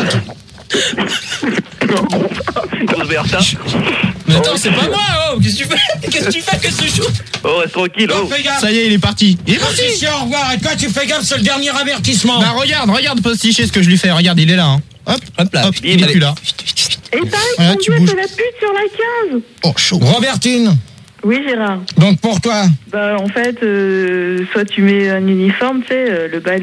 Grosse Bertha. Mais attends, c'est pas moi, oh. Qu'est-ce que tu fais? Qu'est-ce que tu fais? Qu'est-ce que tu joues? Oh, reste tranquille. Oh. Fais gaffe. Ça y est, il est parti. Il est parti. Postichier, au revoir. Et toi, tu fais gaffe, c'est le dernier avertissement. Bah regarde, regarde Postiché ce que je lui fais. Regarde, il est là. Hein. Hop, Hop là. hop, il est plus là. Et pareil, Voilà, tu conduire bouges. de la pute sur la quinze. Oh, chaud. Robertine. Oui, Gérard. Donc, pour toi. Bah, en fait, euh, soit tu mets un uniforme, tu sais, euh, le bas